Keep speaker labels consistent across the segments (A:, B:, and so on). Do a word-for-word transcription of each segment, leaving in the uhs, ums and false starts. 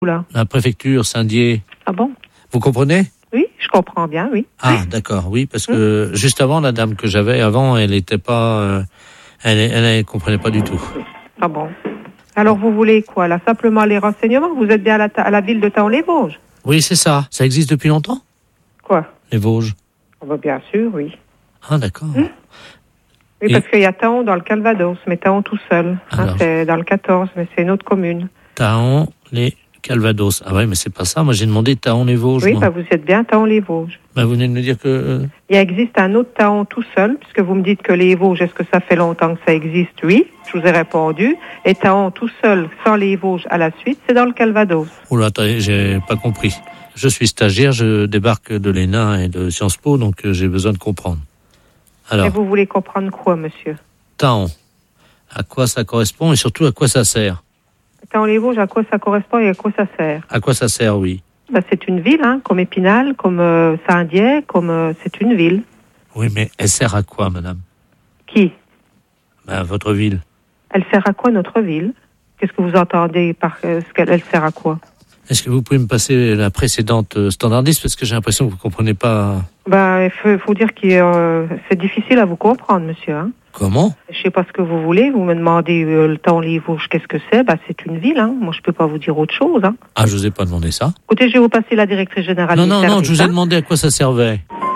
A: Là.
B: La préfecture Saint-Dié.
A: Ah bon?
B: Vous comprenez?
A: Oui, je comprends bien, oui.
B: Ah, d'accord, oui, parce que mmh. juste avant, la dame que j'avais avant, elle n'était pas... Euh, elle, elle, elle comprenait pas du tout.
A: Ah bon? Alors vous voulez quoi? Là, simplement les renseignements? Vous êtes bien à la, ta- à la ville de Thaon-les-Vosges?
B: Oui, c'est ça. Ça existe depuis longtemps?
A: Quoi?
B: Les Vosges.
A: Oh, bah, bien sûr, oui.
B: Ah, d'accord.
A: Mmh. Oui,
B: Et...
A: parce qu'il y a Thaon dans le Calvados, mais Thaon tout seul.
B: Alors...
A: Hein, c'est dans le quatorze, mais c'est une autre commune.
B: Thaon, les Calvados. Ah ouais, mais c'est pas ça. Moi, j'ai demandé Thaon-les-Vosges.
A: Oui,
B: moi.
A: bah, vous êtes bien Thaon-les-Vosges.
B: Bah, vous venez de me dire que... Euh...
A: Il existe un autre Thaon tout seul, puisque vous me dites que les Vosges, est-ce que ça fait longtemps que ça existe? Oui, je vous ai répondu. Et Thaon tout seul, sans les Vosges à la suite, c'est dans le Calvados.
B: Oula, attendez, j'ai pas compris. Je suis stagiaire, je débarque de l'E N A et de Sciences Po, donc euh, j'ai besoin de comprendre. Alors,
A: et vous voulez comprendre quoi, monsieur?
B: Thaon, à quoi ça correspond et surtout à quoi ça sert?
A: Thaon-les-Vosges, à quoi ça correspond et à quoi ça sert?
B: À quoi ça sert, oui.
A: Ben, c'est une ville, hein, comme Épinal, comme euh, Saint-Dié, comme euh, c'est une ville.
B: Oui, mais elle sert à quoi, madame?
A: Qui?
B: Ben, votre ville.
A: Elle sert à quoi, notre ville? Qu'est-ce que vous entendez par euh, ce qu'elle elle sert à quoi?
B: Est-ce que vous pouvez me passer la précédente euh, standardiste, parce que j'ai l'impression que vous ne comprenez pas...
A: Ben, il faut, faut dire que euh, c'est difficile à vous comprendre, monsieur. Hein.
B: Comment?
A: Je ne sais pas ce que vous voulez. Vous me demandez euh, le Thaon-les-Vosges, qu'est-ce que c'est? Ben, c'est une ville. Hein. Moi, je ne peux pas vous dire autre chose. Hein.
B: Ah, je vous ai pas demandé ça.
A: Écoutez, je vais vous passer la directrice générale
B: Non,
A: du
B: non,
A: service,
B: non, je vous ai
A: hein.
B: demandé à quoi ça servait.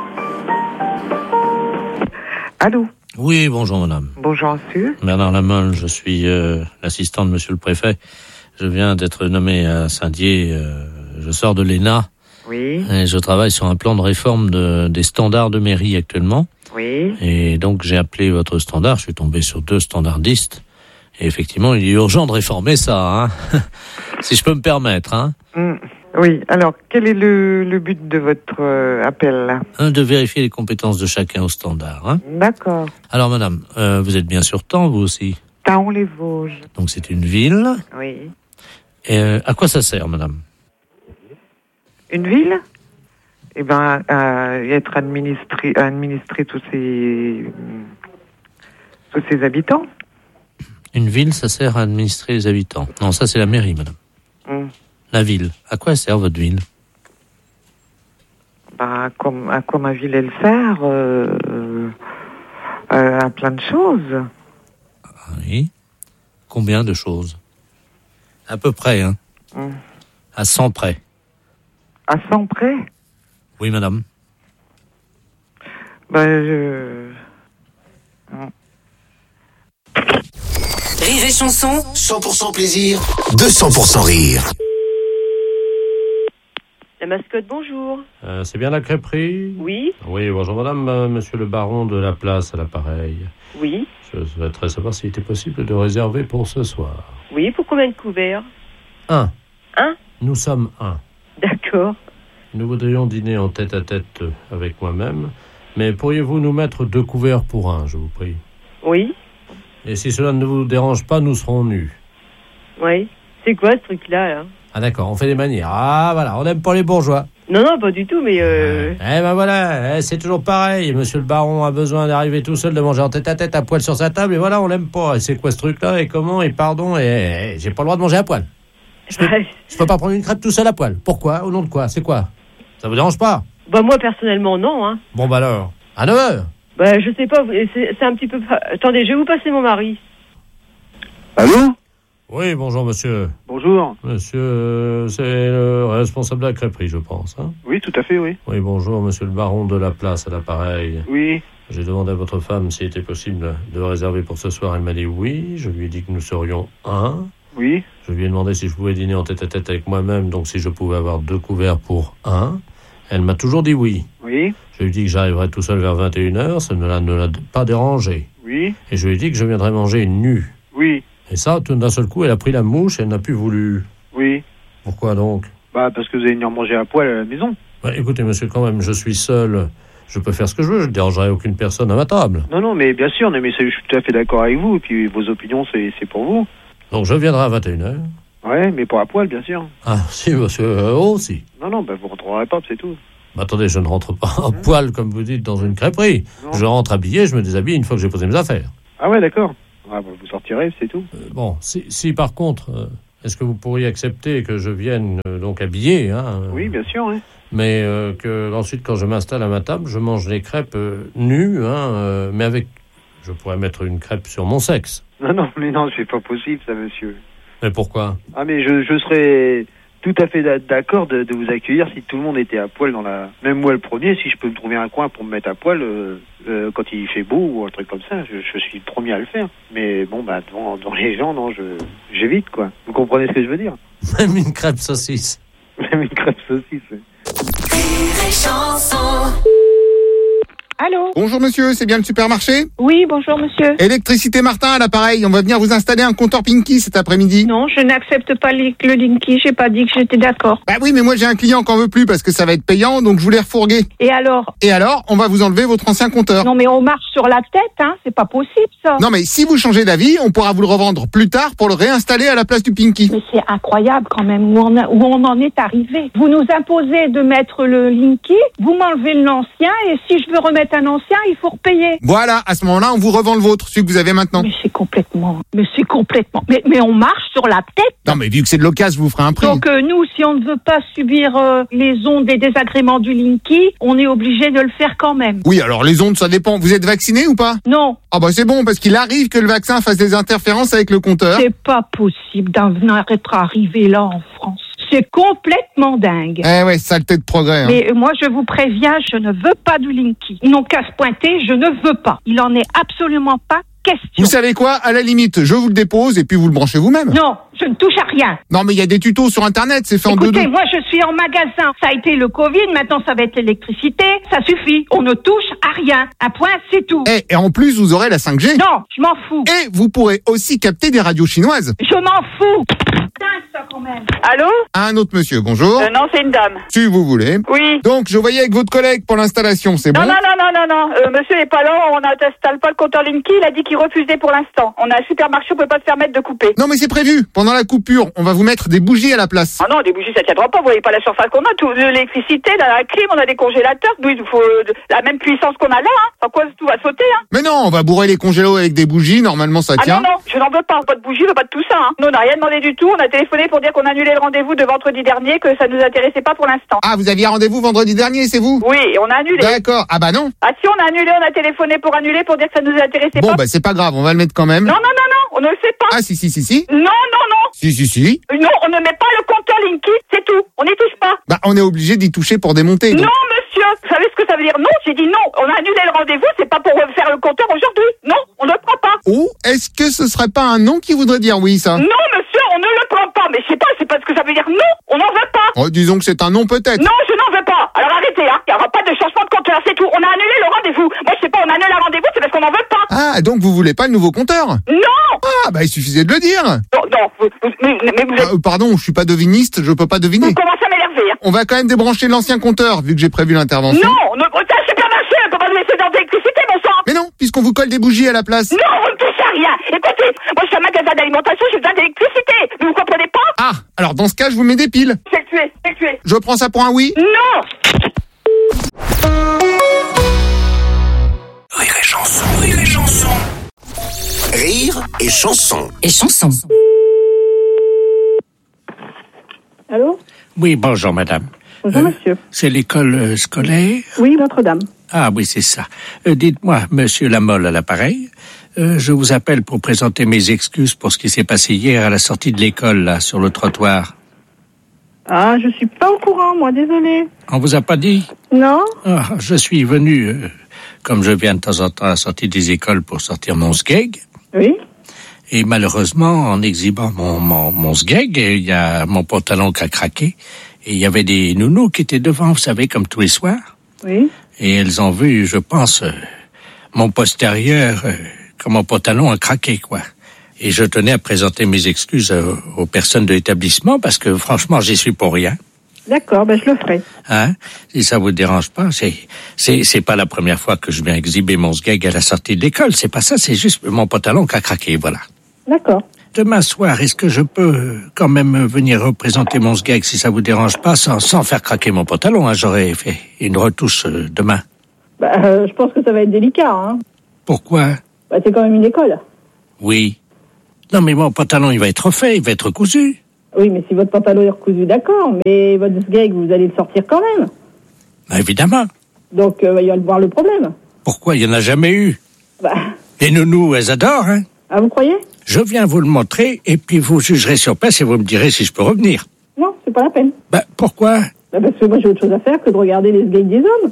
A: Allô?
B: Oui, bonjour, madame.
A: Bonjour, monsieur.
B: Bernard Lamolle, je suis euh, l'assistant de monsieur le préfet. Je viens d'être nommé à Saint-Dié. Euh, je sors de l'E N A.
A: Oui.
B: Et je travaille sur un plan de réforme de, des standards de mairie actuellement.
A: Oui.
B: Et donc, j'ai appelé votre standard. Je suis tombé sur deux standardistes. Et effectivement, il est urgent de réformer ça, hein. Si je peux me permettre, hein.
C: Mmh. Oui, alors, quel est le, le but de votre euh, appel, là?
B: Un, de vérifier les compétences de chacun au standard, hein.
C: D'accord.
B: Alors, madame, euh, vous êtes bien sur Thaon, vous aussi?
C: Thaon-les-Vosges.
B: Donc, c'est une ville.
C: Oui.
B: Et euh, à quoi ça sert, madame?
C: Une ville? Eh ben, à être administré, à administrer tous ses, tous ses habitants.
B: Une ville, ça sert à administrer les habitants. Non, ça, c'est la mairie, madame.
C: Mmh.
B: La ville. À quoi elle sert, votre ville?
C: Ben, comme, à quoi ma ville, elle sert euh, euh, à plein de choses.
B: Oui. Combien de choses? À peu près, hein.
C: Mmh.
B: À cent près.
C: À cent près?
B: Oui, madame.
C: Ben, je...
D: Rire et chanson,
E: cent pour cent plaisir, deux cents pour cent rire.
F: La mascotte, bonjour.
B: Euh, c'est bien la crêperie?
F: Oui.
B: Oui, bonjour madame, euh, monsieur le baron de la place à l'appareil.
F: Oui.
B: Je souhaiterais savoir s'il était possible de réserver pour ce soir.
F: Oui, pour combien de couverts?
B: Un.
F: Un?
B: Nous sommes un.
F: D'accord.
B: Nous voudrions dîner en tête-à-tête avec moi-même, mais pourriez-vous nous mettre deux couverts pour un, je vous prie?
F: Oui.
B: Et si cela ne vous dérange pas, nous serons nus.
F: Oui. C'est quoi ce truc-là, là?
B: Ah d'accord, on fait des manières. Ah voilà, on n'aime pas les bourgeois.
F: Non, non, pas du tout, mais euh...
B: Eh ben voilà, eh, c'est toujours pareil. Monsieur le baron a besoin d'arriver tout seul, de manger en tête-à-tête à poil sur sa table, et voilà, on l'aime pas. Et c'est quoi ce truc-là, et comment, et pardon, et, et j'ai pas le droit de manger à poil. Je peux,
F: ouais.
B: je peux pas prendre une crêpe tout seul à poil. Pourquoi? Au nom de quoi? C'est quoi? Ça vous dérange pas?
F: Bah moi, personnellement, non, hein.
B: Bon bah alors, à neuf heures.
F: Bah je sais pas, c'est, c'est un petit peu... Attendez, je vais vous passer mon mari.
G: Allô?
B: Oui, bonjour monsieur.
G: Bonjour.
B: Monsieur, euh, c'est le responsable de la crêperie, je pense, hein?
G: Oui, tout à fait, oui.
B: Oui, bonjour monsieur le baron de la place à l'appareil.
G: Oui.
B: J'ai demandé à votre femme s'il était possible de réserver pour ce soir. Elle m'a dit oui. Je lui ai dit que nous serions un.
G: Oui.
B: Je lui ai demandé si je pouvais dîner en tête-à-tête avec moi-même, donc si je pouvais avoir deux couverts pour un. Elle m'a toujours dit oui.
G: Oui.
B: Je lui ai dit que j'arriverais tout seul vers vingt et une heures, ça ne l'a, ne l'a pas dérangé.
G: Oui.
B: Et je lui ai dit que je viendrais manger nu.
G: Oui.
B: Et ça, tout d'un seul coup, elle a pris la mouche et elle n'a plus voulu.
G: Oui.
B: Pourquoi donc?
G: Bah, parce que vous allez venir manger à poil à la maison.
B: Bah, écoutez, monsieur, quand même, je suis seul. Je peux faire ce que je veux, je ne dérangerai aucune personne à ma table.
G: Non, non, mais bien sûr, mais ça, je suis tout à fait d'accord avec vous. Et puis, vos opinions, c'est, c'est pour vous.
B: Donc, je viendrai à vingt et une heures.
G: Ouais, mais pas à poil, bien sûr.
B: Ah, si, monsieur, euh, oh, si.
G: Non, non, bah, vous rentrerez pas, c'est tout.
B: Bah, attendez, je ne rentre pas à poil, comme vous dites, dans une crêperie.
G: Non.
B: Je rentre habillé, je me déshabille une fois que j'ai posé mes affaires.
G: Ah ouais, d'accord. Ah, bah, vous sortirez, c'est tout.
B: Euh, bon, si, si par contre, euh, Est-ce que vous pourriez accepter que je vienne euh, donc habillé, hein,
G: Oui, bien sûr, oui.
B: mais euh, que ensuite, quand je m'installe à ma table, je mange les crêpes euh, nues, hein, euh, mais avec... Je pourrais mettre une crêpe sur mon sexe.
G: Non, non, mais non, c'est pas possible, ça, monsieur.
B: Mais pourquoi ?
G: Ah, mais je, je serais tout à fait d'accord de, de vous accueillir si tout le monde était à poil dans la... Même moi, le premier, si je peux me trouver un coin pour me mettre à poil euh, euh, quand il fait beau ou un truc comme ça, je, je suis le premier à le faire. Mais bon, bah, devant, devant les gens, non, je j'évite, quoi. Vous comprenez ce que je veux dire ?
B: Même une crêpe saucisse.
G: Même une crêpe saucisse, oui.
D: Allô ?
H: Bonjour monsieur, c'est bien le supermarché ?
D: Oui, bonjour monsieur.
H: Électricité Martin à l'appareil, on va venir vous installer un compteur Pinky cet après-midi.
D: Non, je n'accepte pas le le Linky, j'ai pas dit que j'étais d'accord.
H: Bah oui, mais moi j'ai un client qui en veut plus parce que ça va être payant, donc je voulais refourguer.
D: Et alors ?
H: Et alors, on va vous enlever votre ancien compteur.
D: Non mais on marche sur la tête, hein, c'est pas possible ça.
H: Non mais si vous changez d'avis, on pourra vous le revendre plus tard pour le réinstaller à la place du Pinky.
D: Mais c'est incroyable quand même où on, a, où on en est arrivé. Vous nous imposez de mettre le Linky, vous m'enlevez l'ancien et si je veux remettre un ancien, il faut repayer.
H: Voilà, à ce moment-là, on vous revend le vôtre, celui que vous avez maintenant.
D: Mais c'est complètement, mais c'est complètement, mais, mais on marche sur la tête.
H: Non mais vu que c'est de l'occasion, je vous ferai un prix.
D: Donc euh, nous, si on ne veut pas subir euh, les ondes et désagréments du Linky, on est obligé de le faire quand même.
H: Oui, alors les ondes, ça dépend. Vous êtes vacciné ou pas ?
D: Non.
H: Ah bah c'est bon, parce qu'il arrive que le vaccin fasse des interférences avec le compteur.
D: C'est pas possible d'en être arrivé là en France. C'est complètement dingue.
H: Eh ouais, saleté de progrès. Hein.
D: Mais moi, je vous préviens, je ne veux pas du Linky. Ils n'ont qu'à se pointer, je ne veux pas. Il en est absolument pas question.
H: Vous savez quoi ? À la limite, je vous le dépose et puis vous le branchez vous-même.
D: Non, je ne touche à rien.
H: Non, mais il y a des tutos sur Internet, c'est fait en deux deux.
D: Écoutez, moi, je suis en magasin. Ça a été le Covid, maintenant ça va être l'électricité. Ça suffit. On ne touche à rien. Un point, c'est tout.
H: Eh, et en plus, vous aurez la cinq G.
D: Non, je m'en fous.
H: Et vous pourrez aussi capter des radios chinoises.
D: Je m'en fous. Dingue, ça, quand même.
F: Allô ?
H: Un autre monsieur, bonjour.
F: euh, Non, c'est une dame.
H: Si vous voulez.
F: Oui.
H: Donc, je voyais avec votre collègue pour l'installation, c'est bon ?
F: Non, non, non, non, non, non. Euh, monsieur n'est pas là, on n'installe pas le compteur Linky, il a dit qu'il refusait pour l'instant. On a un supermarché, on peut pas se permettre de couper.
H: Non, mais c'est prévu. Pendant la coupure, on va vous mettre des bougies à la place.
F: Ah non, des bougies, ça tiendra pas, vous voyez pas la surface qu'on a, tout, de l'électricité, la clim, on a des congélateurs, nous, il nous faut euh, la même puissance qu'on a là, hein. Sans quoi tout va sauter, hein.
H: Mais non, on va bourrer les congélos avec des bougies, normalement ça
F: Ah
H: tient.
F: non, non, je n'en veux pas, pas de bougies, pas de tout ça, hein. Nous, on n'a rien demandé du tout, on a téléphoné pour dire qu'on annulait le rendez-vous de vendredi dernier, que ça nous intéressait pas pour l'instant.
H: Ah, vous aviez rendez-vous vendredi dernier, c'est vous ?
F: Oui, et on a annulé.
H: D'accord. Ah bah non.
F: Ah si, on a annulé, on a téléphoné pour annuler, pour dire que ça nous intéressait
H: Bon,
F: pas.
H: bah c'est pas grave, on va le mettre quand même.
F: Non, non, non, non, on ne le fait pas.
H: Ah si, si, si, si.
F: Non, non, non.
H: Si, si, si.
F: Non, on ne met pas le compteur Linky, c'est tout. On n'y touche pas.
H: Bah on est obligé d'y toucher pour démonter. donc.
F: Non, monsieur. Vous savez ce que ça veut dire? Non, j'ai dit non. On a annulé le rendez-vous, c'est pas pour faire le compteur aujourd'hui. Non, on ne le prend pas.
H: Ou est-ce que ce serait pas un non qui voudrait dire oui, ça ?
F: Non, monsieur, on ne le prend pas. Mais je sais pas, c'est pas ce que ça veut dire. Non, on n'en veut pas.
H: Oh, disons que c'est un non peut-être.
F: Non, je n'en veux pas. Alors arrêtez, hein. Il n'y aura pas de changement de compteur, c'est tout. On a annulé le rendez-vous. Moi, je sais pas, on annule un rendez-vous, c'est parce qu'on n'en veut pas.
H: Ah, donc vous voulez pas le nouveau compteur ?
F: Non.
H: Ah, bah il suffisait de le dire.
F: Non, non, vous, vous, mais, mais vous êtes...
H: Ah, euh, pardon, je suis pas deviniste, je peux pas deviner.
F: Vous commencez à m'énerver, hein.
H: On va quand même débrancher l'ancien compteur, vu que j'ai prévu l'intervention.
F: Non, on ne... c'est un supermarché, on peut pas nous laisser dans l'électricité, mon sang.
H: Mais non, puisqu'on vous colle des bougies à la place.
F: Non, vous ne touchez à rien. Écoutez, moi, je suis un magasin d'alimentation, j'ai besoin d'électricité. Vous ne comprenez pas?
H: Ah, alors dans ce cas, je vous mets des piles.
F: Je vais le tuer, je vais le tuer.
H: Je prends ça pour un oui ?
F: Non.
E: Rire et chanson, rire et chanson. Rire et chanson.
I: Et chanson.
J: Allô?
K: Oui, bonjour madame.
J: Bonjour
K: Euh,
J: monsieur.
K: C'est l'école euh, scolaire?
J: Oui, Notre-Dame.
K: Ah oui, c'est ça. Euh, dites-moi, monsieur Lamolle à l'appareil, euh, je vous appelle pour présenter mes excuses pour ce qui s'est passé hier à la sortie de l'école, là, sur le trottoir.
J: Ah, je suis pas au courant, moi, désolée.
K: On vous a pas dit?
J: Non?
K: Ah, je suis venu, euh, comme je viens de temps en temps à la sortie des écoles pour sortir mon sgeg.
J: Oui.
K: Et malheureusement, en exhibant mon, mon, mon sgeg, il y a mon pantalon qui a craqué. Et il y avait des nounous qui étaient devant, vous savez, comme tous les soirs.
J: Oui.
K: Et elles ont vu, je pense, euh, mon postérieur, euh, quand mon pantalon a craqué, quoi. Et je tenais à présenter mes excuses euh, aux personnes de l'établissement parce que, franchement, j'y suis pour rien.
J: D'accord, ben je le ferai.
K: Hein? Si ça vous dérange pas, c'est, c'est, c'est pas la première fois que je viens exhiber mon sgeg à la sortie de l'école. C'est pas ça, c'est juste mon pantalon qui a craqué, voilà.
J: D'accord.
K: Demain soir, est-ce que je peux quand même venir représenter mon sgeg si ça vous dérange pas, sans, sans faire craquer mon pantalon, hein? J'aurais fait une retouche euh, demain.
J: Bah, euh, je pense que ça va être délicat, hein.
K: Pourquoi?
J: Bah, c'est quand même une école.
K: Oui. Non, mais mon pantalon, il va être refait, il va être cousu.
J: Oui, mais si votre pantalon est recousu, d'accord. Mais votre sgeg, vous allez le sortir quand même.
K: Bah, évidemment.
J: Donc, euh, il va y avoir le problème.
K: Pourquoi? Il n'y en a jamais eu.
J: Bah.
K: Les nounous, elles adorent, hein.
J: Ah, vous croyez?
K: Je viens vous le montrer et puis vous jugerez sur place et vous me direz si je peux revenir.
J: Non, c'est pas la peine.
K: Bah, pourquoi?
J: Bah, parce que moi, j'ai autre chose à faire que de regarder les sgegs des hommes.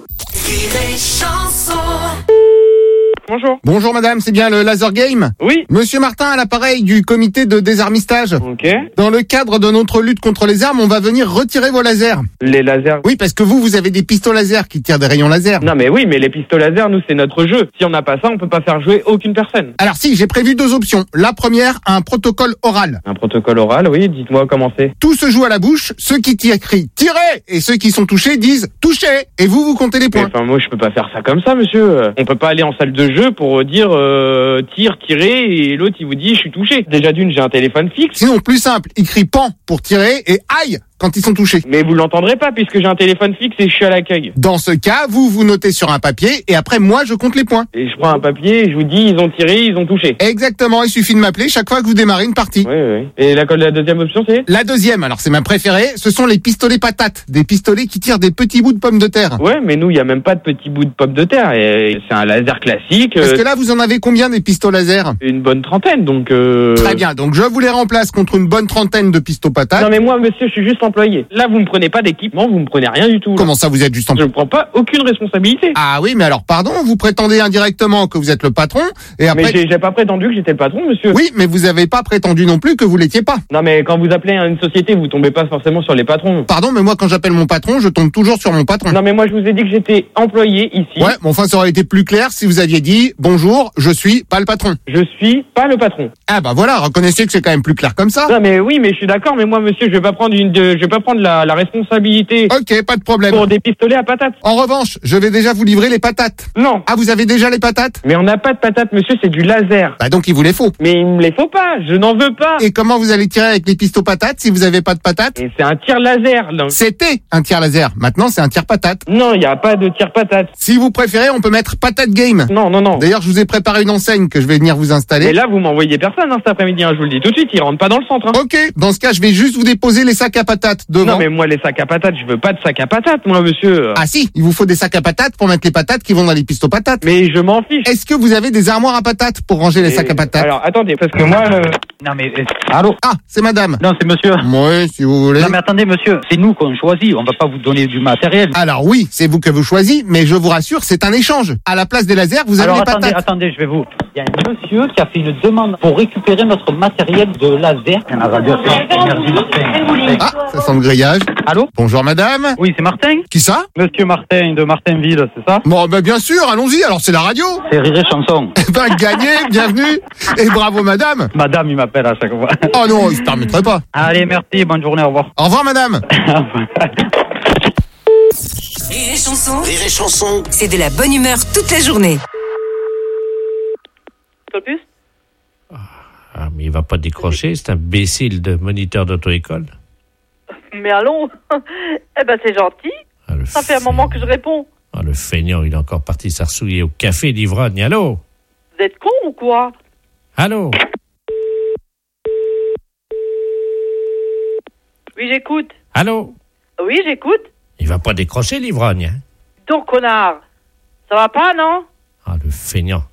H: Bonjour. Bonjour madame, c'est bien le laser game?
I: Oui.
H: Monsieur Martin à l'appareil du comité de désarmistage.
I: Ok.
H: Dans le cadre de notre lutte contre les armes, on va venir retirer vos lasers.
I: Les lasers?
H: Oui, parce que vous, vous avez des pistolets laser qui tirent des rayons laser.
I: Non mais oui, mais les pistolets laser, nous c'est notre jeu. Si on n'a pas ça, on peut pas faire jouer aucune personne.
H: Alors si, j'ai prévu deux options. La première, un protocole oral.
I: Un protocole oral, oui, dites-moi comment c'est.
H: Tout se joue à la bouche, ceux qui tirent crient « tirez » et ceux qui sont touchés disent « touchez » et vous, vous comptez les points.
I: Mais, enfin, moi je peux pas faire ça comme ça, monsieur. On peut pas aller en salle de jeu pour dire euh, tire, tirer et l'autre il vous dit je suis touché. Déjà d'une, j'ai un téléphone fixe.
H: Sinon, plus simple, ils crient « pan » pour tirer et « aïe » quand ils sont touchés.
I: Mais vous l'entendrez pas puisque j'ai un téléphone fixe et je suis à l'accueil.
H: Dans ce cas, vous, vous notez sur un papier et après moi, je compte les points.
I: Et je prends un papier et je vous dis ils ont tiré, ils ont touché.
H: Exactement, il suffit de m'appeler chaque fois que vous démarrez une partie.
I: Oui, oui. Et la, la deuxième option, c'est?
H: La deuxième, alors c'est ma préférée, ce sont les pistolets patates. Des pistolets qui tirent des petits bouts de pommes de terre.
I: Ouais, mais nous, il y a même pas de petits bouts de pommes de terre. Et c'est un laser classique.
H: Parce que là, vous en avez combien des pistolets laser?
I: Une bonne trentaine, donc... Euh...
H: Très bien, donc je vous les remplace contre une bonne trentaine de pistolets patates.
I: Non mais moi, monsieur, je suis juste employé. Là, vous me prenez pas d'équipement, vous me prenez rien du tout. Là.
H: Comment ça, vous êtes juste employé?
I: Je ne prends pas aucune responsabilité.
H: Ah oui, mais alors pardon, vous prétendez indirectement que vous êtes le patron, et après...
I: Mais j'ai, j'ai pas prétendu que j'étais le patron, monsieur.
H: Oui, mais vous avez pas prétendu non plus que vous l'étiez pas.
I: Non mais quand vous appelez une société, vous tombez pas forcément sur les patrons.
H: Pardon, mais moi quand j'appelle mon patron, je tombe toujours sur mon patron.
I: Non mais moi je vous ai dit que j'étais employé ici.
H: Ouais, mais enfin ça aurait été plus clair si vous aviez dit « Bonjour, je suis pas le patron ».
I: Je suis pas le patron.
H: Ah bah voilà, reconnaissez que c'est quand même plus clair comme ça.
I: Non mais oui, mais je suis d'accord, mais moi monsieur, je vais pas prendre une, de, je vais pas prendre la, la responsabilité.
H: Ok, pas de problème.
I: Pour des pistolets à patates.
H: En revanche, je vais déjà vous livrer les patates.
I: Non.
H: Ah, vous avez déjà les patates?
I: Mais on n'a pas de patates, monsieur, c'est du laser.
H: Bah donc il vous les faut.
I: Mais il me les faut pas, je n'en veux pas.
H: Et comment vous allez tirer avec les pistolets patates si vous avez pas de patates?
I: Et c'est un tir laser. Donc.
H: C'était un tir laser. Maintenant, c'est un tir patate.
I: Non, il n'y a pas de tir patate.
H: Si vous préférez, on peut mettre patate game.
I: Non, non, non.
H: D'ailleurs, je vous ai préparé une enseigne que je vais venir vous installer.
I: Mais là, vous m'envoyez personne hein, cet après-midi, hein, je vous le dis tout de suite, il rentre pas dans le centre. Hein.
H: Ok, dans ce cas, je vais juste vous déposer les sacs à patates devant.
I: Non, mais moi, les sacs à patates, je veux pas de sacs à patates, moi, monsieur.
H: Ah si, il vous faut des sacs à patates pour mettre les patates qui vont dans les pistolets patates.
I: Mais je m'en fiche.
H: Est-ce que vous avez des armoires à patates pour ranger les
I: Et...
H: sacs à patates?
I: Alors, attendez, parce que moi, le...
L: Non mais, euh, allô?
H: Ah, c'est madame.
L: Non, c'est monsieur.
H: Oui, si vous voulez.
L: Non mais attendez monsieur, c'est nous qu'on choisit, on va pas vous donner du matériel.
H: Alors oui, c'est vous que vous choisissez, mais je vous rassure, c'est un échange. À la place des lasers, vous avez
L: Alors,
H: les
L: attendez,
H: patates.
L: attendez, je vais vous... Il y a un monsieur qui a fait une demande pour récupérer notre matériel de laser. La radiation, énergie Martin.
H: Ah, ça sent le grillage.
L: Allô?
H: Bonjour madame.
L: Oui, c'est Martin?
H: Qui ça?
L: Monsieur Martin de Martinville, c'est ça?
H: Bon, ben bien sûr, allons-y, alors c'est la radio.
L: C'est Rire et Chanson.
H: Ben gagné, bienvenue, et bravo madame.
L: Madame, il m'appelle à chaque fois.
H: Oh non, il se permettrait pas.
L: Allez, merci, bonne journée, au revoir.
H: Au revoir madame.
M: Rire et Chanson,
E: Rire et Chanson,
M: c'est de la bonne humeur toute la journée.
F: Plus
B: Ah, mais il va pas décrocher, c'est un imbécile de moniteur d'auto-école.
F: Mais allons. Eh ben c'est gentil.
B: Ah,
F: Ça fait un moment que je réponds.
B: Ah, le feignant, il est encore parti s'arsouiller au café d'ivrogne. Allô?
F: Vous êtes con ou quoi?
B: Allô?
F: Oui, j'écoute.
B: Allô?
F: Oui, j'écoute.
B: Il va pas décrocher l'ivrogne, hein?
F: Donc, connard. Ça va pas, non?
B: Ah, le feignant.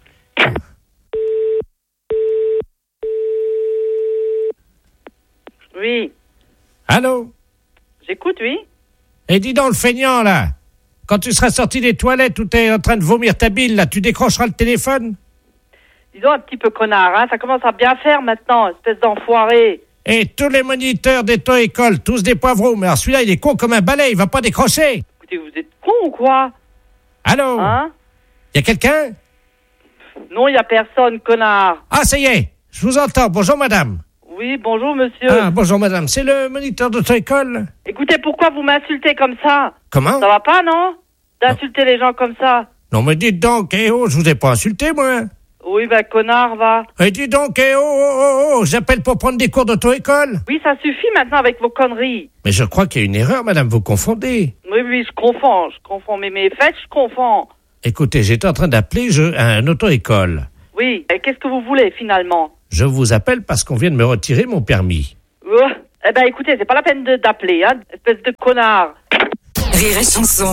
F: Oui.
B: Allô?
F: J'écoute, oui.
B: Et dis donc, le feignant, là, quand tu seras sorti des toilettes où t'es en train de vomir ta bile, là, tu décrocheras le téléphone?
F: Disons un petit peu connard, hein. Ça commence à bien faire maintenant, espèce d'enfoiré.
B: Et tous les moniteurs d'auto-école, tous des poivreaux. Mais alors celui-là, il est con comme un balai, il va pas décrocher.
F: Écoutez, vous êtes con ou quoi?
B: Allô?
F: Hein?
B: Y a quelqu'un?
F: Non, y a personne, connard.
B: Ah, ça y est, je vous entends. Bonjour, madame.
F: Oui, bonjour, monsieur.
B: Ah, bonjour, madame. C'est le moniteur d'auto-école?
F: Écoutez, pourquoi vous m'insultez comme ça?
B: Comment?
F: Ça va pas, non? D'insulter les gens comme ça.
B: Non, mais dites donc, eh oh, je vous ai pas insulté, moi.
F: Oui, ben, connard, va.
B: Et dis donc, eh oh, oh, oh, oh, j'appelle pour prendre des cours d'auto-école.
F: Oui, ça suffit maintenant avec vos conneries.
B: Mais je crois qu'il y a une erreur, madame, vous confondez.
F: Oui, oui, je confonds, je confonds. Mais mes fêtes, je confonds.
B: Écoutez, j'étais en train d'appeler je, un auto-école.
F: Oui, et qu'est-ce que vous voulez, finalement?
B: Je vous appelle parce qu'on vient de me retirer mon permis.
F: Euh,
N: Eh ben, écoutez, c'est pas la peine de, d'appeler, hein, espèce de connard.
M: Rire et chanson.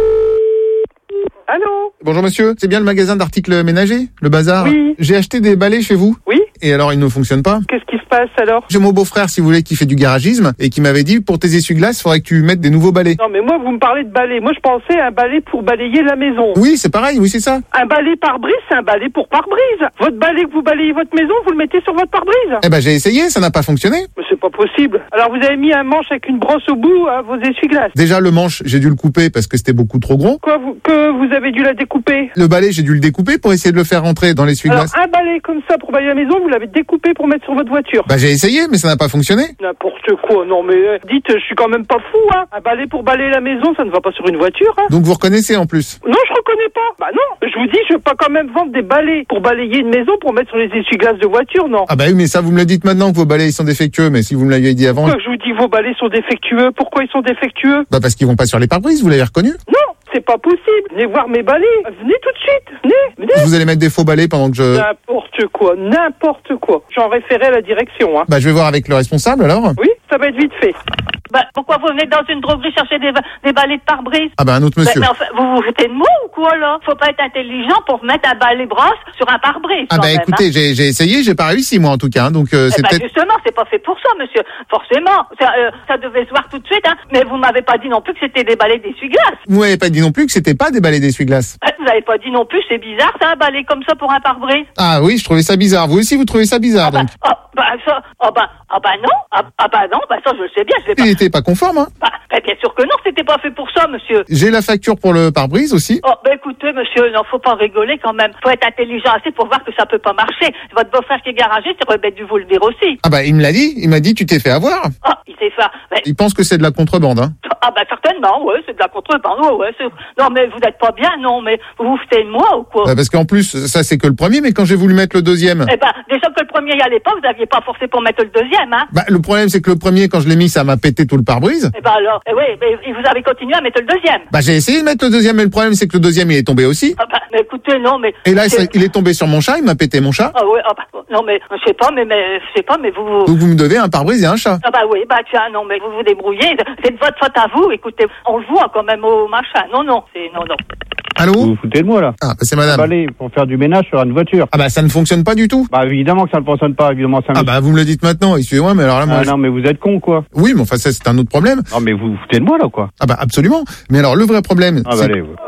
N: Allô?
H: Bonjour monsieur, c'est bien le magasin d'articles ménagers, le bazar?
N: Oui.
H: J'ai acheté des balais chez vous.
N: Oui.
H: Et alors ils ne fonctionnent pas?
N: Qu'est-ce qui se passe alors?
H: J'ai mon beau-frère, si vous voulez, qui fait du garagisme et qui m'avait dit pour tes essuie-glaces, il faudrait que tu mettes des nouveaux balais.
N: Non mais moi vous me parlez de balai. Moi je pensais à un balai pour balayer la maison.
H: Oui, c'est pareil, oui c'est ça.
N: Un balai pare-brise, c'est un balai pour pare-brise. Votre balai que vous balayez votre maison, vous le mettez sur votre pare-brise.
H: Eh ben j'ai essayé, ça n'a pas fonctionné.
N: Mais c'est pas possible. Alors vous avez mis un manche avec une brosse au bout à vos essuie-glaces.
H: Déjà le manche, j'ai dû le couper parce que c'était beaucoup trop gros.
N: Quoi, vous, que vous avez dû la découper?
H: Le balai, j'ai dû le découper pour essayer de le faire rentrer dans l'essuie-glace.
N: Alors un balai comme ça pour balayer la maison, vous l'avez découpé pour mettre sur votre voiture.
H: Bah j'ai essayé, mais ça n'a pas fonctionné.
N: N'importe quoi, non mais euh, dites, je suis quand même pas fou, hein. Un balai pour balayer la maison, ça ne va pas sur une voiture, hein.
H: Donc vous reconnaissez en plus?
N: Non, je reconnais pas. Bah non, je vous dis, je vais pas quand même vendre des balais pour balayer une maison pour mettre sur les essuie-glaces de voiture, non.
H: Ah bah oui, mais ça vous me le dites maintenant que vos balais ils sont défectueux, mais si vous me l'aviez dit avant...
N: Pourquoi je vous dis vos balais sont défectueux? Pourquoi ils sont défectueux?
H: Bah parce qu'ils vont pas sur les pare-brises, vous l'avez reconnu?
N: Non, c'est pas possible. Venez voir mes balais. Venez tout de suite. Venez, venez.
H: Vous allez mettre des faux balais pendant que je...
N: N'importe quoi, n'importe quoi. J'en référais à la direction, hein.
H: Bah je vais voir avec le responsable alors.
N: Oui, ça va être vite fait.
O: Bah, pourquoi vous venez dans une droguerie chercher des, des balais de pare-brise?
H: Ah bah un autre monsieur.
O: Bah, mais enfin, vous vous foutez de moi ou quoi là? Faut pas être intelligent pour mettre un balai brosse sur un pare-brise.
H: Ah bah
O: même,
H: écoutez,
O: hein.
H: j'ai, j'ai essayé, j'ai pas réussi moi en tout cas, hein, donc euh,
O: Eh
H: c'est
O: ben,
H: peut-être...
O: justement, c'est pas fait pour ça, monsieur. Forcément, ça, euh, ça devait se voir tout de suite, hein. Mais vous m'avez pas dit non plus que c'était des balais d'essuie-glace.
H: Vous m'avez pas dit non plus que c'était pas des balais d'essuie-glace.
O: Euh, Vous avez pas dit non plus, c'est bizarre, ça, un balai comme ça pour un pare-brise.
H: Ah oui, je trouvais ça bizarre. Vous aussi vous trouvez ça bizarre donc?
O: Oh, bah ça, oh bah, ah bah non, ah, ah bah non, bah ça je le sais bien, je vais pas.
H: Il était pas conforme, hein?
O: Bah, bah, bien sûr que non, c'était pas fait pour ça, monsieur.
H: J'ai la facture pour le pare-brise aussi.
O: Oh, bah écoutez, monsieur, non, faut pas rigoler quand même. Faut être intelligent assez pour voir que ça peut pas marcher. Votre beau-frère qui est garagiste, il aurait bien dû vous le dire aussi.
H: Ah bah il me l'a dit, il m'a dit tu t'es fait avoir.
O: Ah, il s'est fait. Mais...
H: Il pense que c'est de la contrebande, hein?
O: Ah bah certainement, ouais, c'est de la contrebande, ouais, ouais. C'est... Non mais vous n'êtes pas bien, non, mais vous vous foutez de moi ou quoi?
H: Bah parce qu'en plus, ça c'est que le premier, mais quand j'ai voulu mettre le deuxième...
O: Eh ben, déjà que le premier y allait pas, vous aviez pas forcé pour mettre le deuxième, hein?
H: Bah le problème c'est que le premier, quand je l'ai mis, ça m'a pété tout le pare-brise.
O: Eh ben alors, eh oui, mais vous avez continué à mettre le deuxième.
H: Bah j'ai essayé de mettre le deuxième, mais le problème c'est que le deuxième il est tombé aussi.
O: Ah bah, mais écoutez, non, mais...
H: Et là, ça, il est tombé sur mon chat, il m'a pété mon chat.
O: Ah oui, ah bah, non mais, je sais pas, mais, mais, je sais pas, mais vous...
H: Donc vous me devez un pare-brise et un chat.
O: Ah bah oui, bah tiens, non, mais vous vous débrouillez, c'est de votre faute à vous, écoutez, on le voit quand même au machin, non, non, c'est, non, non.
H: Allô?
I: Vous vous foutez de moi là?
H: Ah, bah, c'est madame.
I: Un balai pour faire du ménage sur une voiture.
H: Ah bah ça ne fonctionne pas du tout.
I: Bah évidemment que ça ne fonctionne pas, évidemment ça.
H: Ah bah vous me le dites maintenant, excusez-moi, mais alors là moi...
I: Ah
H: je...
I: non mais vous êtes con quoi.
H: Oui, mais enfin ça c'est un autre problème.
I: Non mais vous vous foutez de moi là quoi.
H: Ah bah absolument. Mais alors le vrai problème...
I: Ah bah
H: c'est...
I: allez, ouais.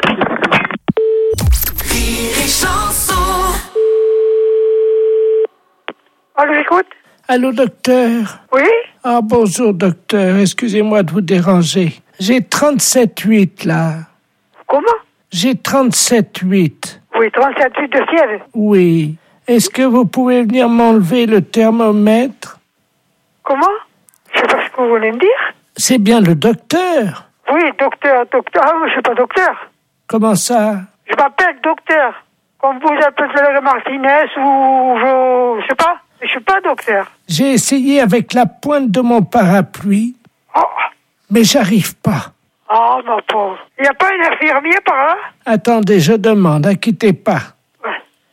P: Allô, j'écoute.
Q: Allô, docteur?
P: Oui?
Q: Ah, bonjour, docteur. Excusez-moi de vous déranger. J'ai trente-sept huit, là.
P: Comment?
Q: J'ai trente-sept huit.
P: Oui, trente-sept huit de fièvre.
Q: Oui. Est-ce que vous pouvez venir m'enlever le thermomètre?
P: Comment? Je sais pas ce que vous voulez me dire.
Q: C'est bien le docteur.
P: Oui, docteur, docteur. Ah, je suis pas docteur.
Q: Comment ça?
P: Je m'appelle docteur. Comme vous appelez Martinez ou je, je sais pas. Je suis pas docteur.
Q: J'ai essayé avec la pointe de mon parapluie,
P: oh.
Q: mais j'arrive pas.
P: Oh, ma pauvre. Il n'y a pas un infirmier par là?
Q: Attendez, je demande, inquiétez pas.
P: Ouais.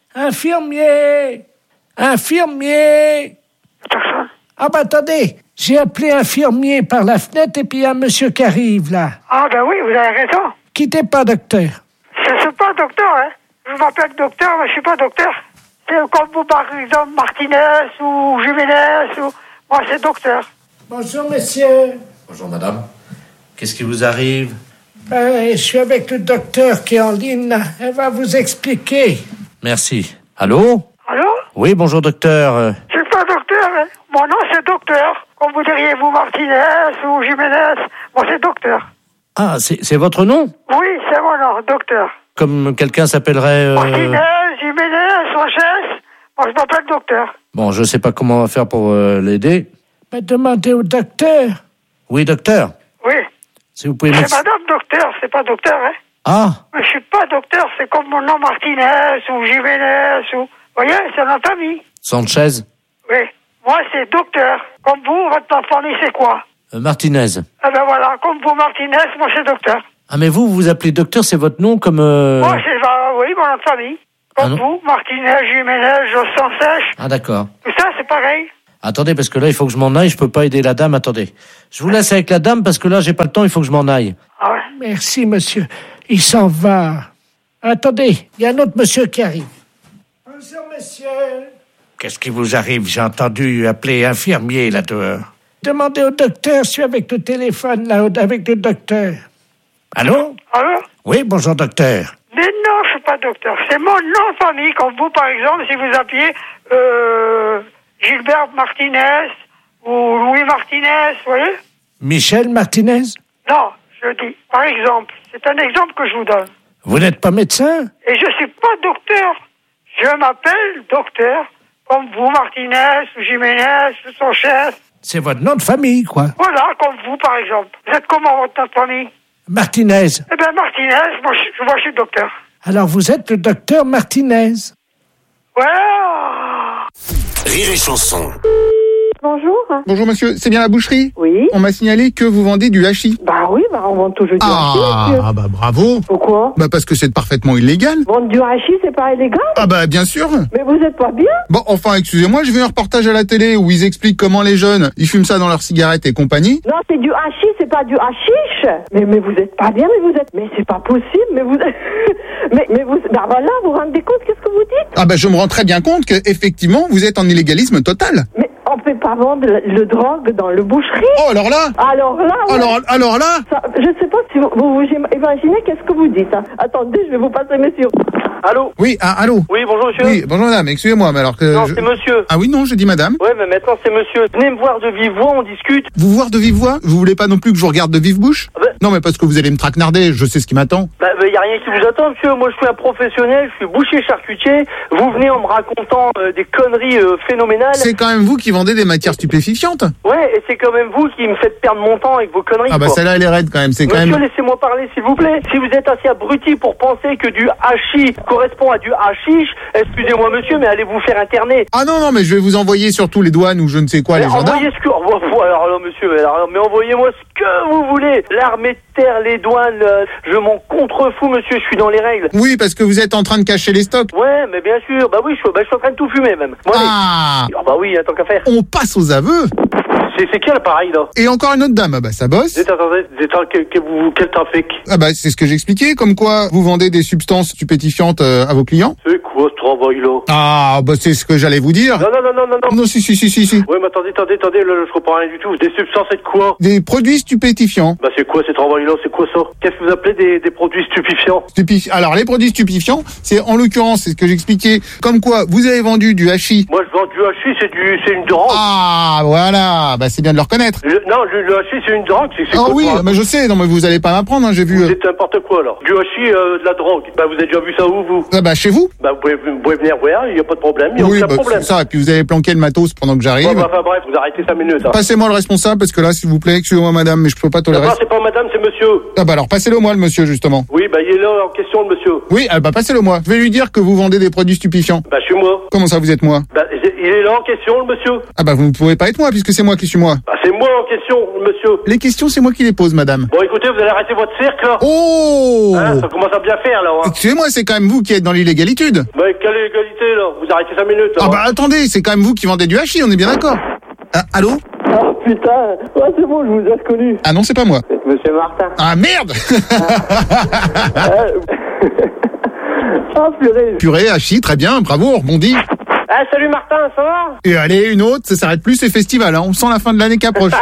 Q: Infirmier! Infirmier!
P: Personne.
Q: Ah bah attendez, j'ai appelé infirmier par la fenêtre et puis il y a un monsieur qui arrive là.
P: Ah ben oui, vous avez raison.
Q: Quittez pas, docteur.
P: Je suis pas docteur, hein. Je m'appelle docteur, mais je suis pas docteur. C'est comme vous, par exemple, Martinez ou Jiménez ou... Moi, c'est docteur.
Q: Bonjour, monsieur.
B: Bonjour, madame. Qu'est-ce qui vous arrive?
Q: Ben, je suis avec le docteur qui est en ligne, là. Elle va vous expliquer.
B: Merci. Allô?
P: Allô?
B: Oui, bonjour, docteur.
P: Je suis pas docteur, hein. Mon nom, c'est docteur. Comme vous diriez, vous, Martinez ou Jiménez. Moi, c'est docteur.
B: Ah, c'est, c'est votre nom?
P: Oui, c'est mon nom, docteur.
B: Comme quelqu'un s'appellerait... Euh...
P: Martinez, Jiménez, Roches. Moi, je m'appelle docteur.
B: Bon, je sais pas comment on va faire pour euh, l'aider.
Q: Ben, demandez au docteur.
B: Oui, docteur.
P: Oui.
B: Si vous pouvez...
P: C'est madame docteur, c'est pas docteur, hein.
B: Ah.
P: Mais je suis pas docteur, c'est comme mon nom Martinez ou Jiménez ou... Vous voyez, c'est notre famille.
B: Sanchez?
P: Oui. Moi, c'est docteur. Comme vous, votre famille, c'est quoi?
B: euh, Martinez.
P: Eh ben voilà, comme vous, Martinez, moi, c'est docteur.
B: Ah, mais vous, vous vous appelez docteur, c'est votre nom comme... Euh...
P: Moi, c'est... Bah, oui, mon nom de famille. Comme
B: ah,
P: vous, Martinez, Jiménez, Josse sans sèche.
B: Ah, d'accord.
P: Tout ça, c'est pareil.
B: Attendez, parce que là, il faut que je m'en aille. Je peux pas aider la dame. Attendez. Je vous laisse avec la dame parce que là, j'ai pas le temps. Il faut que je m'en aille.
Q: Ah ouais. Merci, monsieur. Il s'en va. Attendez, il y a un autre monsieur qui arrive. Bonjour, monsieur.
K: Qu'est-ce qui vous arrive? J'ai entendu appeler infirmier là dehors.
Q: Demandez au docteur, je suis avec le téléphone là, avec le docteur.
K: Allô?
P: Allô?
K: Oui, bonjour docteur.
P: Mais non, je suis pas docteur. C'est mon nom de famille, comme vous, par exemple, si vous appuyez euh, Gilbert Martinez ou Louis Martinez, vous voyez?
Q: Michel Martinez?
P: Non, je dis, par exemple. C'est un exemple que je vous donne.
Q: Vous n'êtes pas médecin?
P: Et je suis pas docteur. Je m'appelle docteur, comme vous, Martinez, ou Jiménez, ou son chef.
Q: C'est votre nom de famille, quoi.
P: Voilà, comme vous, par exemple. Vous êtes comment, votre nom de famille?
Q: Martinez.
P: Eh bien, Martinez, moi je, moi, je suis docteur.
Q: Alors, vous êtes le docteur Martinez?
P: Ouais.
E: Rire et chanson.
H: Bonjour. Bonjour monsieur, c'est bien la boucherie?
J: Oui.
H: On m'a signalé que vous vendez du hachis.
J: Bah oui, bah on vend toujours du
H: ah,
J: hachis, monsieur.
H: Ah bah bravo.
J: Pourquoi?
H: Bah parce que c'est parfaitement illégal.
J: Vendre du hachis, c'est pas illégal?
H: Ah bah bien sûr.
J: Mais vous êtes pas bien?
H: Bon, enfin, excusez-moi, je vais un reportage à la télé où ils expliquent comment les jeunes, ils fument ça dans leurs cigarettes et compagnie.
J: Non, c'est du hachis, c'est pas du hashish. Mais, mais vous êtes pas bien, mais vous êtes... Mais c'est pas possible, mais vous êtes... mais, mais vous... Bah voilà, vous vous rendez compte, qu'est-ce que vous dites?
H: Ah bah je me rends très bien compte que effectivement vous êtes en illégalisme total.
J: Mais on peut pas vendre le, le drogue dans le boucherie.
H: Oh, alors là
J: Alors là, ouais.
H: Alors, alors là
J: Ça, je sais pas si vous vous, vous imaginez qu'est-ce que vous dites. Hein. Attendez, je vais vous passer, monsieur.
N: Allô?
H: Oui, ah, allô?
N: Oui, bonjour monsieur.
H: Oui, bonjour madame, excusez-moi, mais alors que...
N: Non,
H: je...
N: c'est monsieur.
H: Ah oui, non, j'ai dit madame.
N: Ouais, mais maintenant c'est monsieur. Venez me voir de vive voix, on discute.
H: Vous voir de vive voix? Vous voulez pas non plus que je vous regarde de vive bouche?
N: Ah bah...
H: Non, mais parce que vous allez me traquenarder, je sais ce qui m'attend.
N: Bah, bah, y a rien qui vous attend, monsieur. Moi, je suis un professionnel, je suis boucher charcutier. Vous venez en me racontant euh, des conneries euh, phénoménales.
H: C'est quand même vous qui vendez des matières stupéfiantes.
N: Ouais, et c'est quand même vous qui me faites perdre mon temps avec vos conneries.
H: Ah bah
N: quoi.
H: celle-là, elle est raide quand même, c'est quand
N: Monsieur,
H: même...
N: laissez-moi parler, s'il vous plaît. Si vous êtes assez abruti pour penser que du hachis correspond à du hashish, excusez-moi, monsieur, mais allez vous faire interner.
H: Ah non, non, mais je vais vous envoyer surtout les douanes ou je ne sais quoi,
N: mais
H: les gendarmes.
N: Envoyez ce que... Oh, alors là, monsieur, mais, alors, mais envoyez-moi ce que vous voulez. L'armée de terre, les douanes, euh, je m'en contrefous, monsieur, je suis dans les règles.
H: Oui, parce que vous êtes en train de cacher les stocks.
N: Ouais, mais bien sûr, bah oui, je suis, bah, je suis en train de tout fumer, même. Moi,
H: ah
N: mais... oh, bah oui, tant qu'à faire.
H: On passe aux aveux.
N: C'est, c'est quel appareil, là?
H: Et encore une autre dame, ah bah ça bosse.
N: Attendez, attendez, que, que vous, quel trafic?
H: Ah bah c'est ce que j'expliquais, comme quoi vous vendez des substances stupéfiantes euh, à vos clients.
N: C'est quoi ce travail-là?
H: Ah bah c'est ce que j'allais vous dire.
N: Non, non, non, non, non, non.
H: Non, si, si, si, si, si.
N: Ouais, mais attendez, attendez, attendez, là, je comprends rien du tout. Des substances, c'est de quoi?
H: Des produits stupéfiants.
N: Bah c'est quoi ces travails-là? C'est quoi ça? Qu'est-ce que vous appelez des, des produits stupéfiants?
H: Stupéfi... Alors les produits stupéfiants, c'est en l'occurrence, c'est ce que j'expliquais, comme quoi vous avez vendu du hachis.
N: Moi je vends du hachis, c'est du, c'est une drogue.
H: Ah voilà, bah c'est bien de le reconnaître.
N: Le, non, le, le hachis c'est une drogue. C'est, c'est
H: ah
N: quoi,
H: oui,
N: quoi?
H: mais je sais, non mais vous allez pas m'apprendre, hein, j'ai vu.
N: C'est n'importe quoi là. Du hachis, euh, de la drogue. Bah vous avez déjà vu ça où vous?
H: Ah bah chez vous.
N: Bah vous pouvez, vous pouvez venir voir, il y a pas de problème, il y a
H: oui,
N: aucun
H: bah,
N: problème.
H: C'est ça, et puis vous avez planqué le matos pendant que j'arrive.
N: Bon, bah, enfin bref, vous arrêtez cinq minutes. Hein.
H: Passez-moi le responsable parce que là, s'il vous plaît, excusez-moi madame, mais je peux pas tolérer.
N: D'abord, c'est pas madame, c'est monsieur.
H: Ah bah alors passez-le moi le monsieur justement.
N: Oui, bah il est là en question le monsieur.
H: Oui, ah bah passez-le moi. Je vais lui dire que vous vendez des produits stupéfiants.
N: Bah je suis moi.
H: Comment ça vous êtes moi?
N: Bah il est là en question le monsieur.
H: Ah bah vous ne pouvez pas être moi puisque c'est moi qui suis moi.
N: Bah c'est moi en question le monsieur.
H: Les questions c'est moi qui les pose madame.
N: Bon écoutez, vous allez arrêter votre cirque là.
H: Oh
N: hein, ça commence à bien faire là. Hein.
H: Excusez-moi, c'est quand même vous qui êtes dans l'illégalité.
N: Bah quelle illégalité là? Vous arrêtez cinq minutes là.
H: Ah bah attendez, c'est quand même vous qui vendez du hachis, on est bien d'accord. Ah, allô?
J: Oh putain, ouais, c'est bon, je vous ai reconnu.
H: Ah non, c'est pas moi.
J: C'est monsieur Martin.
H: Ah merde.
J: Ah purée.
H: Purée, hachis, très bien, bravo, on rebondit.
N: Ah salut Martin, ça va?
H: Et allez, une autre, ça s'arrête plus, c'est festival, hein. On sent la fin de l'année qui approche.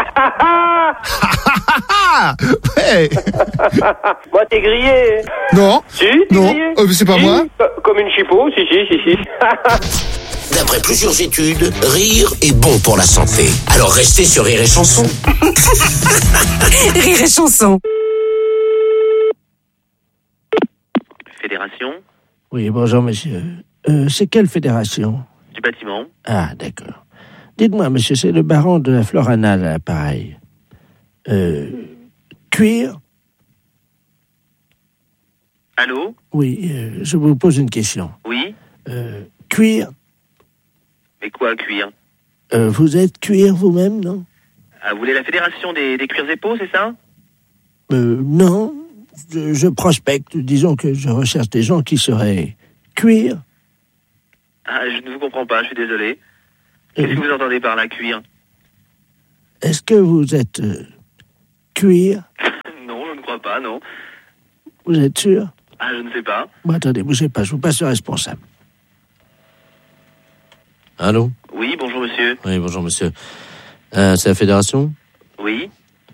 H: Ouais.
N: Moi t'es grillé.
H: Non.
N: Si, t'es
H: non.
N: grillé.
H: Euh, c'est pas
N: si,
H: moi.
N: Comme une chipot, si, si, si, si.
E: D'après plusieurs études, rire est bon pour la santé. Alors restez sur Rire et Chanson.
M: Rire et Chanson.
R: Fédération.
Q: Oui, bonjour monsieur. Euh, c'est quelle fédération?
R: Du bâtiment.
Q: Ah, d'accord. Dites-moi, monsieur, c'est le baron de la Floranale à l'appareil. Euh, cuir?
R: Allô?
Q: Oui, euh, je vous pose une question.
R: Oui?
Q: Euh, cuir?
R: Mais quoi, cuir?
Q: Euh, vous êtes cuir vous-même, non?
R: Ah, vous voulez la fédération des, des cuirs et peaux, c'est ça?
Q: Euh, non. Je, je prospecte. Disons que je recherche des gens qui seraient cuir.
R: Ah, je ne vous comprends pas, je suis désolé. Qu'est-ce que vous entendez par là, cuir?
Q: Est-ce que vous êtes euh, cuir?
R: Non, je ne crois pas, non.
Q: Vous êtes sûr?
R: Ah, je ne sais pas.
Q: Bon, attendez, bougez pas, je vous passe le responsable.
B: Allô?
R: Oui, bonjour monsieur.
B: Oui, bonjour monsieur. Euh, c'est la fédération?
R: Oui.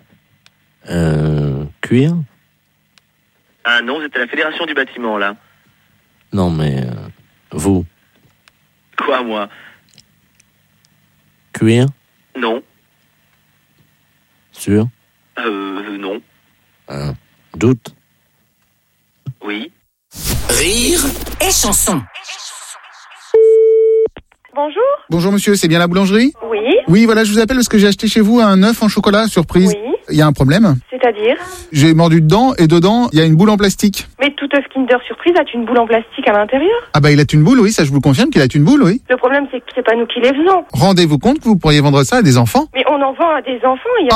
B: Euh, cuir?
R: Ah non, vous êtes à la fédération du bâtiment, là.
B: Non, mais euh, vous?
R: Quoi, moi?
B: Cuir?
R: Non.
B: Sûr?
R: Euh, non.
B: Un doute?
R: Oui.
E: Rire
M: et chanson.
H: Bonjour. Bonjour monsieur, c'est bien la boulangerie?
J: Oui.
H: Oui, voilà, je vous appelle parce que j'ai acheté chez vous un œuf en chocolat, surprise.
J: Oui.
H: Il y a un problème.
J: C'est-à-dire?
H: J'ai mordu dedans et dedans, il y a une boule en plastique.
J: Mais tout œuf Kinder Surprise a une boule en plastique à l'intérieur.
H: Ah bah il a une boule, oui, ça je vous confirme qu'il a une boule, oui.
J: Le problème, c'est que c'est pas nous qui les faisons.
H: Rendez-vous compte que vous pourriez vendre ça à des enfants?
J: Mais on en vend à des enfants, il y a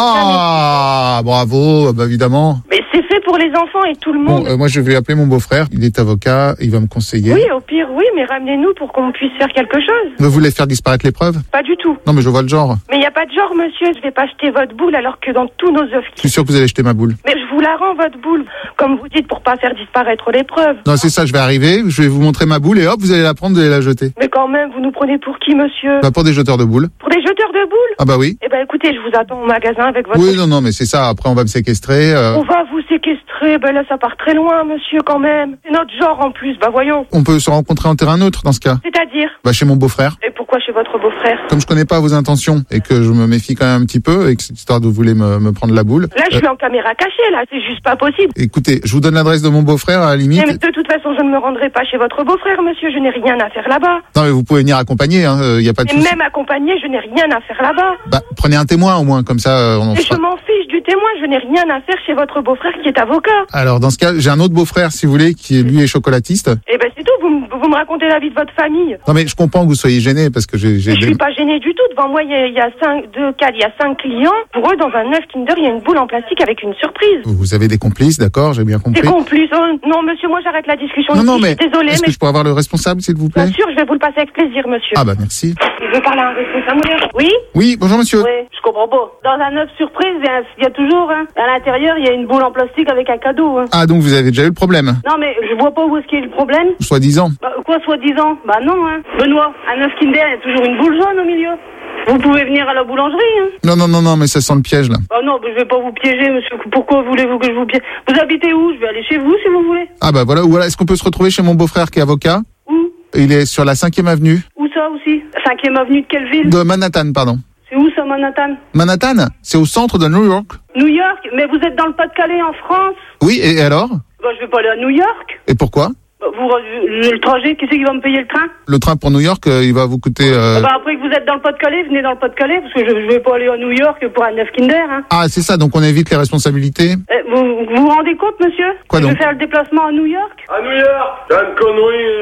H: Ah, bravo, bah évidemment.
J: jamais... Mais c'est fait pour les enfants et tout le
H: Bon,
J: monde.
H: euh, moi je vais appeler mon beau-frère, il est avocat, il va me conseiller.
J: Oui, au pire, oui, mais ramenez-nous pour qu'on puisse faire quelque chose.
H: Vous voulez faire disparaître les preuves?
J: Pas du tout.
H: Non mais je vois le genre.
J: Mais il n'y a pas de genre, monsieur, je vais pas jeter votre boule alors que dans tous nos œufs...
H: Je suis sûr que vous allez jeter ma boule.
J: Mais je vous la rends, votre boule, comme vous dites, pour pas faire disparaître les preuves.
H: Non, c'est ça, je vais arriver, je vais vous montrer ma boule et hop, vous allez la prendre, vous allez la jeter.
J: Mais quand même, vous nous prenez pour qui, monsieur?
H: Bah pour des jeteurs de boules.
J: Pour des jeteurs de boules?
H: Ah bah oui.
J: Eh ben écoutez, je vous attends au magasin avec votre...
H: Oui, non, non, mais c'est ça, après on va me séquestrer. euh,
J: On va vous séquestrer, ben là ça part très loin, monsieur, quand même. C'est notre genre en plus, bah voyons.
H: On peut se rencontrer en terrain neutre dans ce cas.
J: C'est-à-dire?
H: Bah chez mon beau-frère.
J: Et pourquoi chez votre beau-frère?
H: Comme je connais pas vos intentions et que je me méfie quand même un petit peu et que cette histoire de vous voulez me, me prendre la boule.
J: Là, je
H: euh,
J: suis en caméra cachée, là, c'est juste pas possible.
H: Écoutez, je vous donne l'adresse de mon beau-frère à la limite.
J: Mais de toute façon, je ne me rendrai pas chez votre beau-frère, monsieur, je n'ai rien à faire là-bas.
H: Non mais vous pouvez venir accompagner, hein, il y a pas de
J: Et
H: souci.
J: même accompagné, je n'ai rien à faire là-bas.
H: Bah prenez un témoin au moins, comme ça euh, on en
J: Et
H: fera.
J: je m'en fiche du témoin, je n'ai rien à faire chez votre beau-frère qui est avocat.
H: Alors dans ce cas, j'ai un autre beau-frfrère si vous voulez qui lui est chocolatiste.
J: Eh ben c'est tout, vous, m- vous me racontez la vie de votre famille.
H: Non mais je comprends que vous soyez gêné parce que j'ai j'ai
J: Je
H: des-
J: suis pas gênée du tout. Devant moi, il y a, il y a cinq, deux, quatre, il y a cinq clients. Pour eux, dans un œuf Kinder, il y a une boule en plastique avec une surprise.
H: vous avez des complices, d'accord, j'ai bien compris.
J: Des complices. Oh, non, monsieur, moi, j'arrête la discussion.
H: Non
J: ici.
H: non mais
J: Je suis désolée,
H: est-ce
J: mais
H: que je pourrais avoir le responsable s'il vous plaît?
J: bien sûr, je vais vous le passer avec plaisir, monsieur.
H: Ah bah merci.
J: Je veux parler à un responsable. Oui?
H: Oui, bonjour monsieur.
S: Oui, je comprends pas. Dans un œuf surprise, il y a- il y, a toujours, hein, à l'intérieur, il y a une boule en plastique avec un cadeau. Hein.
H: Ah donc vous avez déjà eu le problème,
S: Non, mais je vois pas où est-ce qu'il y a le problème.
H: soi-disant.
S: Bah, quoi, soi-disant? Bah non, hein. Benoît, un œuf Kinder, il y a toujours une boule jaune au milieu. Vous pouvez venir à la boulangerie, hein.
H: Non non non non mais ça sent le piège là.
S: Bah non, bah, je vais pas vous piéger, monsieur. Pourquoi voulez-vous que je vous piège? Vous habitez où? Je vais aller chez vous, si vous voulez.
H: Ah bah voilà, ou voilà, est-ce qu'on peut se retrouver chez mon beau-frère qui est avocat?
S: Où?
H: Il est sur la cinquième avenue
S: Où ça aussi? Cinquième avenue de quelle ville?
H: de Manhattan, pardon.
S: C'est où ça, Manhattan?
H: Manhattan, c'est au centre de New York.
S: New York? Mais vous êtes dans le Pas-de-Calais, en France?
H: Oui, et alors?
S: Bah je vais pas aller à New York.
H: Et pourquoi?
S: Bah, vous, le trajet, qui c'est qui va me payer le train?
H: Le train pour New York, euh, il va vous coûter... euh,
S: Bah après que vous êtes dans le Pas-de-Calais, venez dans le Pas-de-Calais, parce que je, je vais pas aller à New York pour un œuf Kinder, hein.
H: Ah, c'est ça, donc on évite les responsabilités.
S: Eh, vous, vous vous rendez compte, monsieur?
H: Quoi
S: que
H: donc?
S: Je vais faire le déplacement à New York?
N: À New York, c'est une connerie.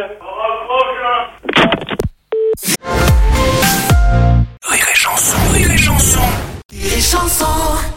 E: Rire et chanson, rire et chanson.
M: Rire et chanson.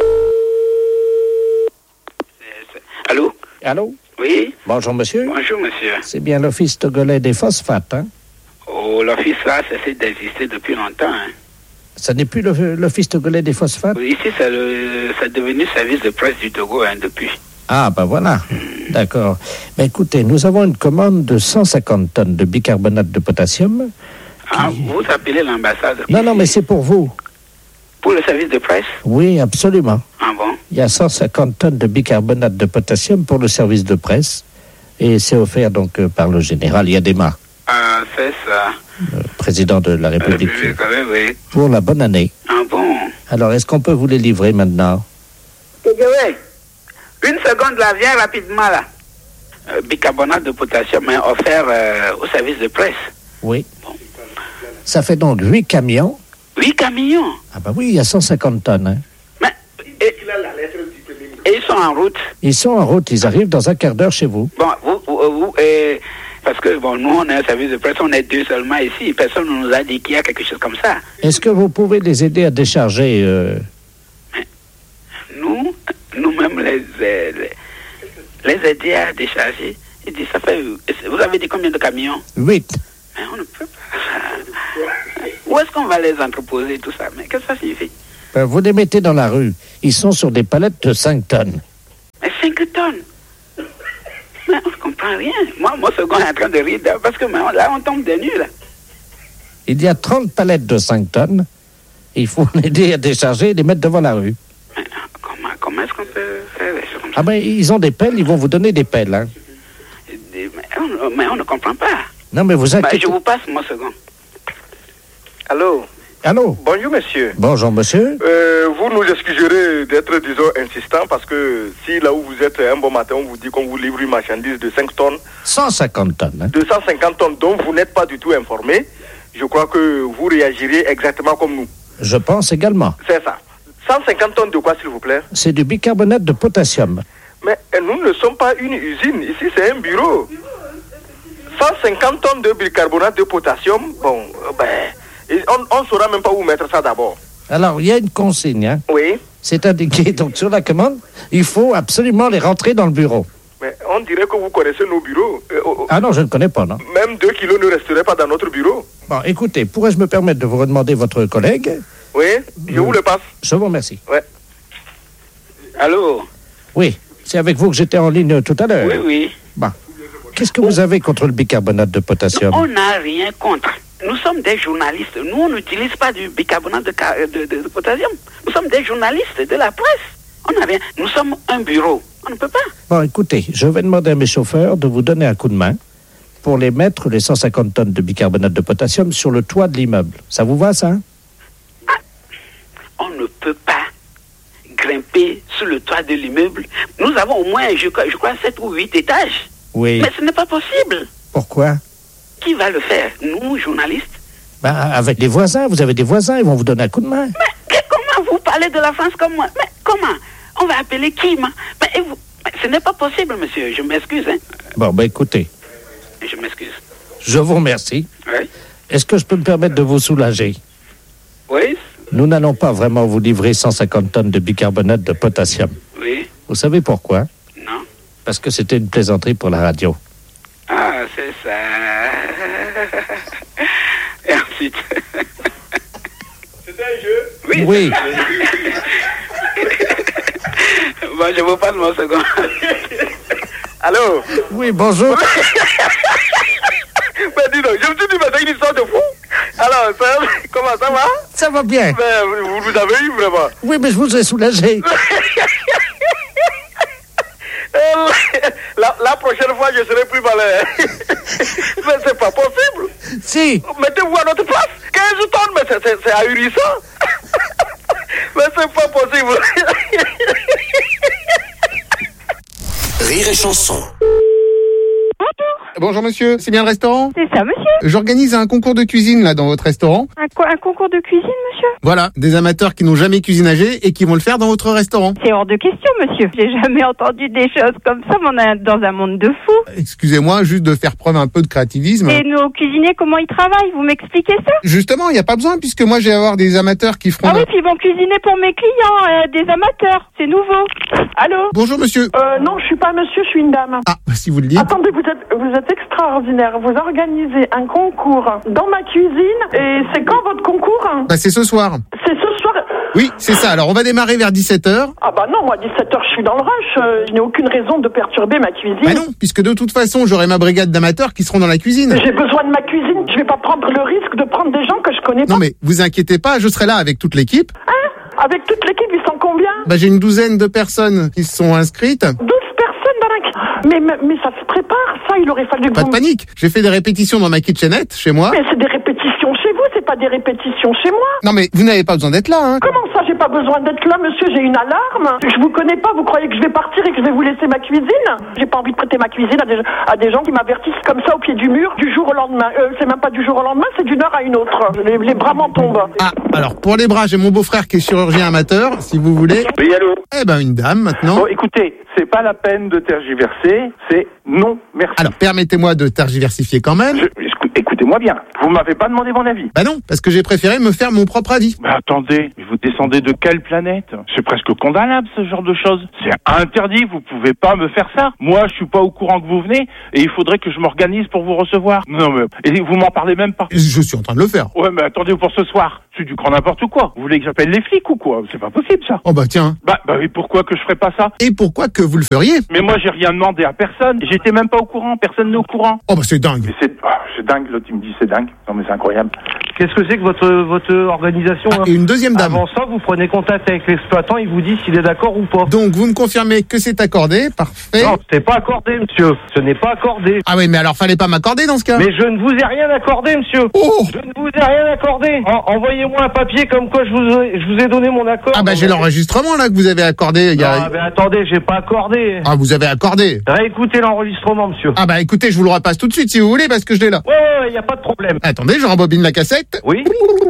R: Allô?
Q: Allô?
R: Oui?
Q: Bonjour monsieur.
R: Bonjour, monsieur.
Q: C'est bien l'Office togolais des phosphates, hein?
R: Oh, l'office là, ça cesse d'exister depuis longtemps. Hein.
Q: Ça n'est plus le- l'Office togolais des phosphates?
R: Ici, c'est le- c'est devenu service de presse du Togo hein, depuis.
Q: Ah, ben voilà. D'accord. Ben écoutez, nous avons une commande de cent cinquante tonnes de bicarbonate de potassium.
R: Ah, vous appelez l'ambassade
Q: Non, non, mais c'est pour vous.
R: pour le service de presse?
Q: Oui, absolument.
R: Ah bon?
Q: Il y a cent cinquante tonnes de bicarbonate de potassium pour le service de presse. Et c'est offert donc euh, par le général Yadema,
R: Ah, c'est ça.
Q: président de la République,
R: Oui, quand même, oui.
Q: pour la bonne année.
R: Ah bon?
Q: Alors, est-ce qu'on peut vous les livrer maintenant?
R: Oui. Une seconde là, viens rapidement là. Euh, bicarbonate de potassium hein, offert euh, au service de presse.
Q: Oui. Ça fait donc huit camions.
R: Huit camions?
Q: Ah bah oui, il y a cent cinquante tonnes. Hein.
R: Et, et ils sont en route.
Q: Ils sont en route, ils arrivent dans un quart d'heure chez vous.
R: Bon, vous, vous, vous euh, parce que bon, nous on est un service de presse, on est deux seulement ici. Personne ne nous a dit qu'il y a quelque chose comme ça.
Q: Est-ce que vous pouvez les aider à décharger euh...
R: Nous, nous-mêmes les, les, les aider à décharger. Il dit ça fait. Vous avez dit combien de camions?
Q: Huit.
R: Mais on ne peut pas. Où est-ce qu'on va les entreposer, tout ça? Mais qu'est-ce que ça signifie?
Q: Ben, vous les mettez dans la rue. Ils sont sur des palettes de cinq tonnes.
R: Mais cinq tonnes? Mais on ne comprend rien. Moi, mon second est en train de rire parce que mais là, on tombe des nues, là.
Q: Il y a trente palettes de cinq tonnes. Il faut les aider à décharger et les mettre devant la rue.
R: Mais, comment comment est-ce qu'on peut faire des choses comme ça?
Q: Ah ben, ils ont des pelles, ils vont vous donner des pelles, hein.
R: Des- Mais on, mais on ne comprend pas.
Q: Non, mais vous
R: Bah,
Q: inquiétez...
R: je vous passe mon second.
T: Allô?
Q: Allô?
T: Bonjour, monsieur.
Q: Bonjour, monsieur.
T: Euh, vous nous excuserez d'être, disons, insistant parce que si là où vous êtes, un bon matin, on vous dit qu'on vous livre une marchandise de cinq tonnes,
Q: cent cinquante tonnes, hein.
T: de cent cinquante tonnes dont vous n'êtes pas du tout informé, je crois que vous réagirez exactement comme nous.
Q: Je pense également.
T: C'est ça. cent cinquante tonnes de quoi, s'il vous plaît?
Q: C'est du bicarbonate de potassium.
T: Mais euh, nous ne sommes pas une usine. Ici, c'est un bureau. cent cinquante tonnes de bicarbonate de potassium, bon, euh, ben, et on ne saura même pas où mettre ça d'abord.
Q: Alors, il y a une consigne, hein.
T: Oui.
Q: C'est indiqué, donc sur la commande, il faut absolument les rentrer dans le bureau.
T: Mais on dirait que vous connaissez nos bureaux. Euh, oh, oh.
Q: Ah non, je ne connais pas, non.
T: Même deux kilos ne resteraient pas dans notre bureau.
Q: Bon, écoutez, pourrais-je me permettre de vous redemander votre collègue?
T: Oui, je vous le passe.
Q: Je vous remercie.
T: Ouais.
R: Allô?
Q: Oui, c'est avec vous que j'étais en ligne tout à l'heure.
R: Oui, oui.
Q: Bon. Qu'est-ce que vous avez contre le bicarbonate de potassium?
R: On n'a rien contre. Nous sommes des journalistes. Nous, on n'utilise pas du bicarbonate de, ca- de, de- de potassium. Nous sommes des journalistes de la presse. On n'a rien. Nous sommes un bureau. On ne peut pas.
Q: Bon, écoutez, je vais demander à mes chauffeurs de vous donner un coup de main pour les mettre, les cent cinquante tonnes de bicarbonate de potassium, sur le toit de l'immeuble. Ça vous va, ça?
R: On ne peut pas grimper sur le toit de l'immeuble. Nous avons au moins, je, crois- je crois, sept ou huit étages.
Q: Oui.
R: Mais ce n'est pas possible.
Q: Pourquoi?
R: Qui va le faire? Nous, journalistes?
Q: Ben, avec les voisins, vous avez des voisins, ils vont vous donner un coup de main.
R: Mais que- comment vous parlez de la France comme moi? Mais comment? On va appeler qui? ma- Mais, et vous- mais ce n'est pas possible, monsieur. Je m'excuse. Hein.
Q: Bon, ben écoutez,
R: Je m'excuse.
Q: je vous remercie.
R: Oui.
Q: Est-ce que je peux me permettre de vous soulager?
R: Oui.
Q: Nous n'allons pas vraiment vous livrer cent cinquante tonnes de bicarbonate de potassium.
R: Oui.
Q: Vous savez pourquoi?
R: Non.
Q: Parce que c'était une plaisanterie pour la radio.
R: Ah, c'est ça. Et ensuite.
T: C'était un jeu?
R: Oui.
Q: Oui.
R: Bon, je vous passe mon second.
T: Allô?
Q: Oui, bonjour.
T: Mais dis donc, je me suis dit, mais c'est une histoire de fou. Alors, ça, comment ça va?
Q: Ça va bien.
T: Mais vous, vous avez eu vraiment?
Q: Oui, mais je vous ai soulagé.
T: La, la prochaine fois, je serai plus malin. Mais c'est pas possible.
Q: Si.
T: Mettez-vous à notre place. quinze tonnes, mais c'est, c'est, c'est ahurissant. Mais c'est pas possible.
E: Rire et chanson.
H: Bonjour monsieur, c'est bien le restaurant?
U: C'est ça, monsieur.
H: J'organise un concours de cuisine là dans votre restaurant.
U: Un, co- un concours de cuisine, monsieur?
H: Voilà, des amateurs qui n'ont jamais cuisinagé et qui vont le faire dans votre restaurant.
U: C'est hors de question, monsieur. J'ai jamais entendu des choses comme ça, mais on est dans un monde de fous.
H: Excusez-moi, juste de faire preuve un peu de créativisme.
U: Et nos cuisiniers, comment ils travaillent? Vous m'expliquez ça?
H: Justement, il n'y a pas besoin puisque moi je vais avoir des amateurs qui feront...
U: Ah oui, puis ils vont cuisiner pour mes clients, euh, des amateurs. C'est nouveau. Allô?
H: Bonjour monsieur.
J: Euh, non, je suis pas monsieur, je suis une dame.
H: Ah, si vous le dites.
J: Attendez, vous êtes, vous êtes extraordinaire. Vous organisez un concours dans ma cuisine et c'est quand votre concours?
H: Bah c'est ce soir.
J: C'est ce soir.
H: Oui, c'est ça. Alors on va démarrer vers dix-sept heures.
J: Ah bah non, moi dix-sept heures je suis dans le rush. Euh, je n'ai aucune raison de perturber ma cuisine.
H: Bah non, puisque de toute façon j'aurai ma brigade d'amateurs qui seront dans la cuisine.
J: J'ai besoin de ma cuisine. Je vais pas prendre le risque de prendre des gens que je connais pas.
H: Non mais vous inquiétez pas, je serai là avec toute l'équipe.
J: Hein? Avec toute l'équipe, ils sont combien?
H: Bah j'ai une douzaine de personnes qui se sont inscrites.
J: douze personnes dans la... Mais, mais, mais ça se prépare, ça. Il aurait fallu que
H: Pas
J: vous...
H: de panique. J'ai fait des répétitions dans ma kitchenette chez moi.
J: Mais c'est des répétitions chez vous, c'est pas des répétitions chez moi.
H: Non mais vous n'avez pas besoin d'être là, hein.
J: Comment ça, j'ai pas besoin d'être là, monsieur? J'ai une alarme. Je vous connais pas, vous croyez que je vais partir et que je vais vous laisser ma cuisine? J'ai pas envie de prêter ma cuisine à des, à des gens qui m'avertissent comme ça au pied du mur, du jour au lendemain. Euh, c'est même pas du jour au lendemain, c'est d'une heure à une autre. Les, les bras m'en tombent.
H: Ah, alors pour les bras, j'ai mon beau-frère qui est chirurgien amateur, si vous voulez.
V: Oui, allô?
H: Eh ben une dame maintenant.
V: Bon, écoutez, c'est pas la peine de tergiverser, c'est non, merci.
H: Alors permettez-moi de tergiversifier quand même.
V: Je- écou- écoutez-moi écoutez-moi bien. Vous m'avez pas demandé mon avis.
H: Bah non, parce que j'ai préféré me faire mon propre avis.
V: Mais attendez, mais vous descendez de quelle planète? C'est presque condamnable ce genre de choses. C'est interdit, vous pouvez pas me faire ça. Moi, je suis pas au courant que vous venez et il faudrait que je m'organise pour vous recevoir. Non mais, et vous m'en parlez même pas.
H: Je suis en train de le faire.
V: Ouais, mais attendez pour ce soir. C'est du grand n'importe quoi. Vous voulez que j'appelle les flics ou quoi? C'est pas possible ça.
H: Oh bah tiens.
V: Bah, bah oui, pourquoi que je ferais pas ça?
H: Et pourquoi que vous le feriez?
V: Mais moi, j'ai rien demandé à personne. J'étais même pas au courant. Personne n'est au courant.
H: Oh bah c'est dingue.
V: Mais c'est, ah, c'est dingue. L'autre il me dit c'est dingue. Non mais c'est incroyable.
A: Qu'est-ce que c'est que votre, votre organisation
H: ah,
A: hein
H: et une deuxième dame.
A: Avant ça, vous prenez contact avec l'exploitant, il vous dit s'il est d'accord ou pas.
H: Donc vous me confirmez que c'est accordé, parfait.
A: Non, c'est pas accordé, monsieur. Ce n'est pas accordé.
H: Ah oui, mais alors fallait pas m'accorder dans ce cas.
A: Mais je ne vous ai rien accordé, monsieur.
H: Oh.
A: Je ne vous ai rien accordé. En- envoyez-moi un papier comme quoi je vous ai, je vous ai donné mon accord.
H: Ah bah j'ai l'enregistrement là que vous avez accordé. Il y a...
A: Ah mais attendez, j'ai pas accordé.
H: Ah vous avez accordé.
A: Réécoutez l'enregistrement, monsieur.
H: Ah bah écoutez, je vous le repasse tout de suite si vous voulez parce que je l'ai là.
A: Ouais, ouais, ouais, y a pas de problème.
H: Attendez, je rembobine la cassette.
A: Oui.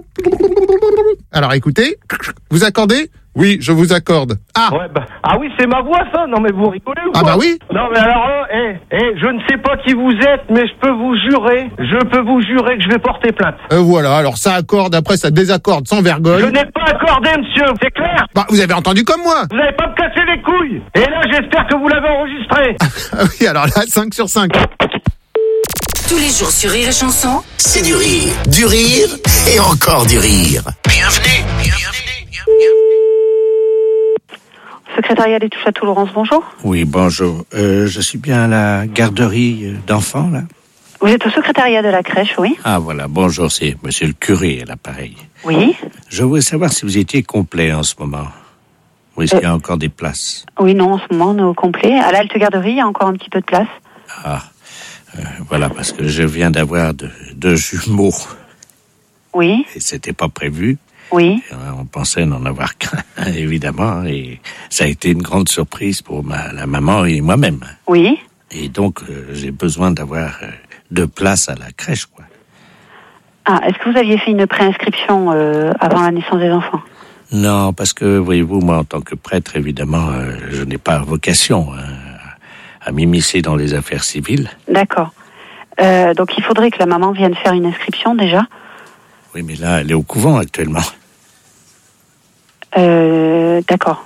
H: Alors écoutez, vous accordez? Oui, je vous accorde. Ah.
A: Ouais, bah, ah oui, c'est ma voix ça. Non mais vous rigolez ou quoi?
H: Ah bah oui.
A: Non mais alors là, eh, eh, je ne sais pas qui vous êtes, mais je peux vous jurer, je peux vous jurer que je vais porter plainte.
H: Euh, voilà, alors ça accorde, après ça désaccorde sans vergogne.
A: Je n'ai pas accordé, monsieur, c'est clair?
H: Bah vous avez entendu comme moi.
A: Vous n'allez pas me casser les couilles. Et là, j'espère que vous l'avez enregistré.
H: Ah oui, alors là, cinq sur cinq.
M: Tous les jours sur Rire et Chanson,
E: c'est du rire, du rire et encore du rire. Bienvenue, bienvenue, bienvenue.
C: Secrétariat des touches à tout, Laurence, bonjour.
K: Oui, bonjour. Euh, je suis bien à la garderie d'enfants, là?
C: Vous êtes au secrétariat de la crèche, oui?
K: Ah, voilà. Bonjour, c'est monsieur le curé à l'appareil.
C: Oui.
K: Je voulais savoir si vous étiez complet en ce moment. Ou est-ce euh... qu'il y a encore des places?
C: Oui, non, en ce moment, on est au complet. À l'Alte Garderie, il y a encore un petit peu de place.
K: Ah, euh, voilà, parce que je viens d'avoir deux, deux jumeaux.
C: Oui.
K: Et c'était pas prévu.
C: Oui.
K: On pensait n'en avoir qu'un, évidemment, et ça a été une grande surprise pour ma, la maman et moi-même.
C: Oui.
K: Et donc, euh, j'ai besoin d'avoir euh, deux places à la crèche, quoi.
C: Ah, est-ce que vous aviez fait une préinscription euh, avant la naissance des enfants?
K: Non, parce que, voyez-vous, moi, en tant que prêtre, évidemment, euh, je n'ai pas vocation hein, à m'immiscer dans les affaires civiles.
C: D'accord. Euh, donc, il faudrait que la maman vienne faire une inscription, déjà.
K: Oui, mais là, elle est au couvent, actuellement.
C: Euh, d'accord.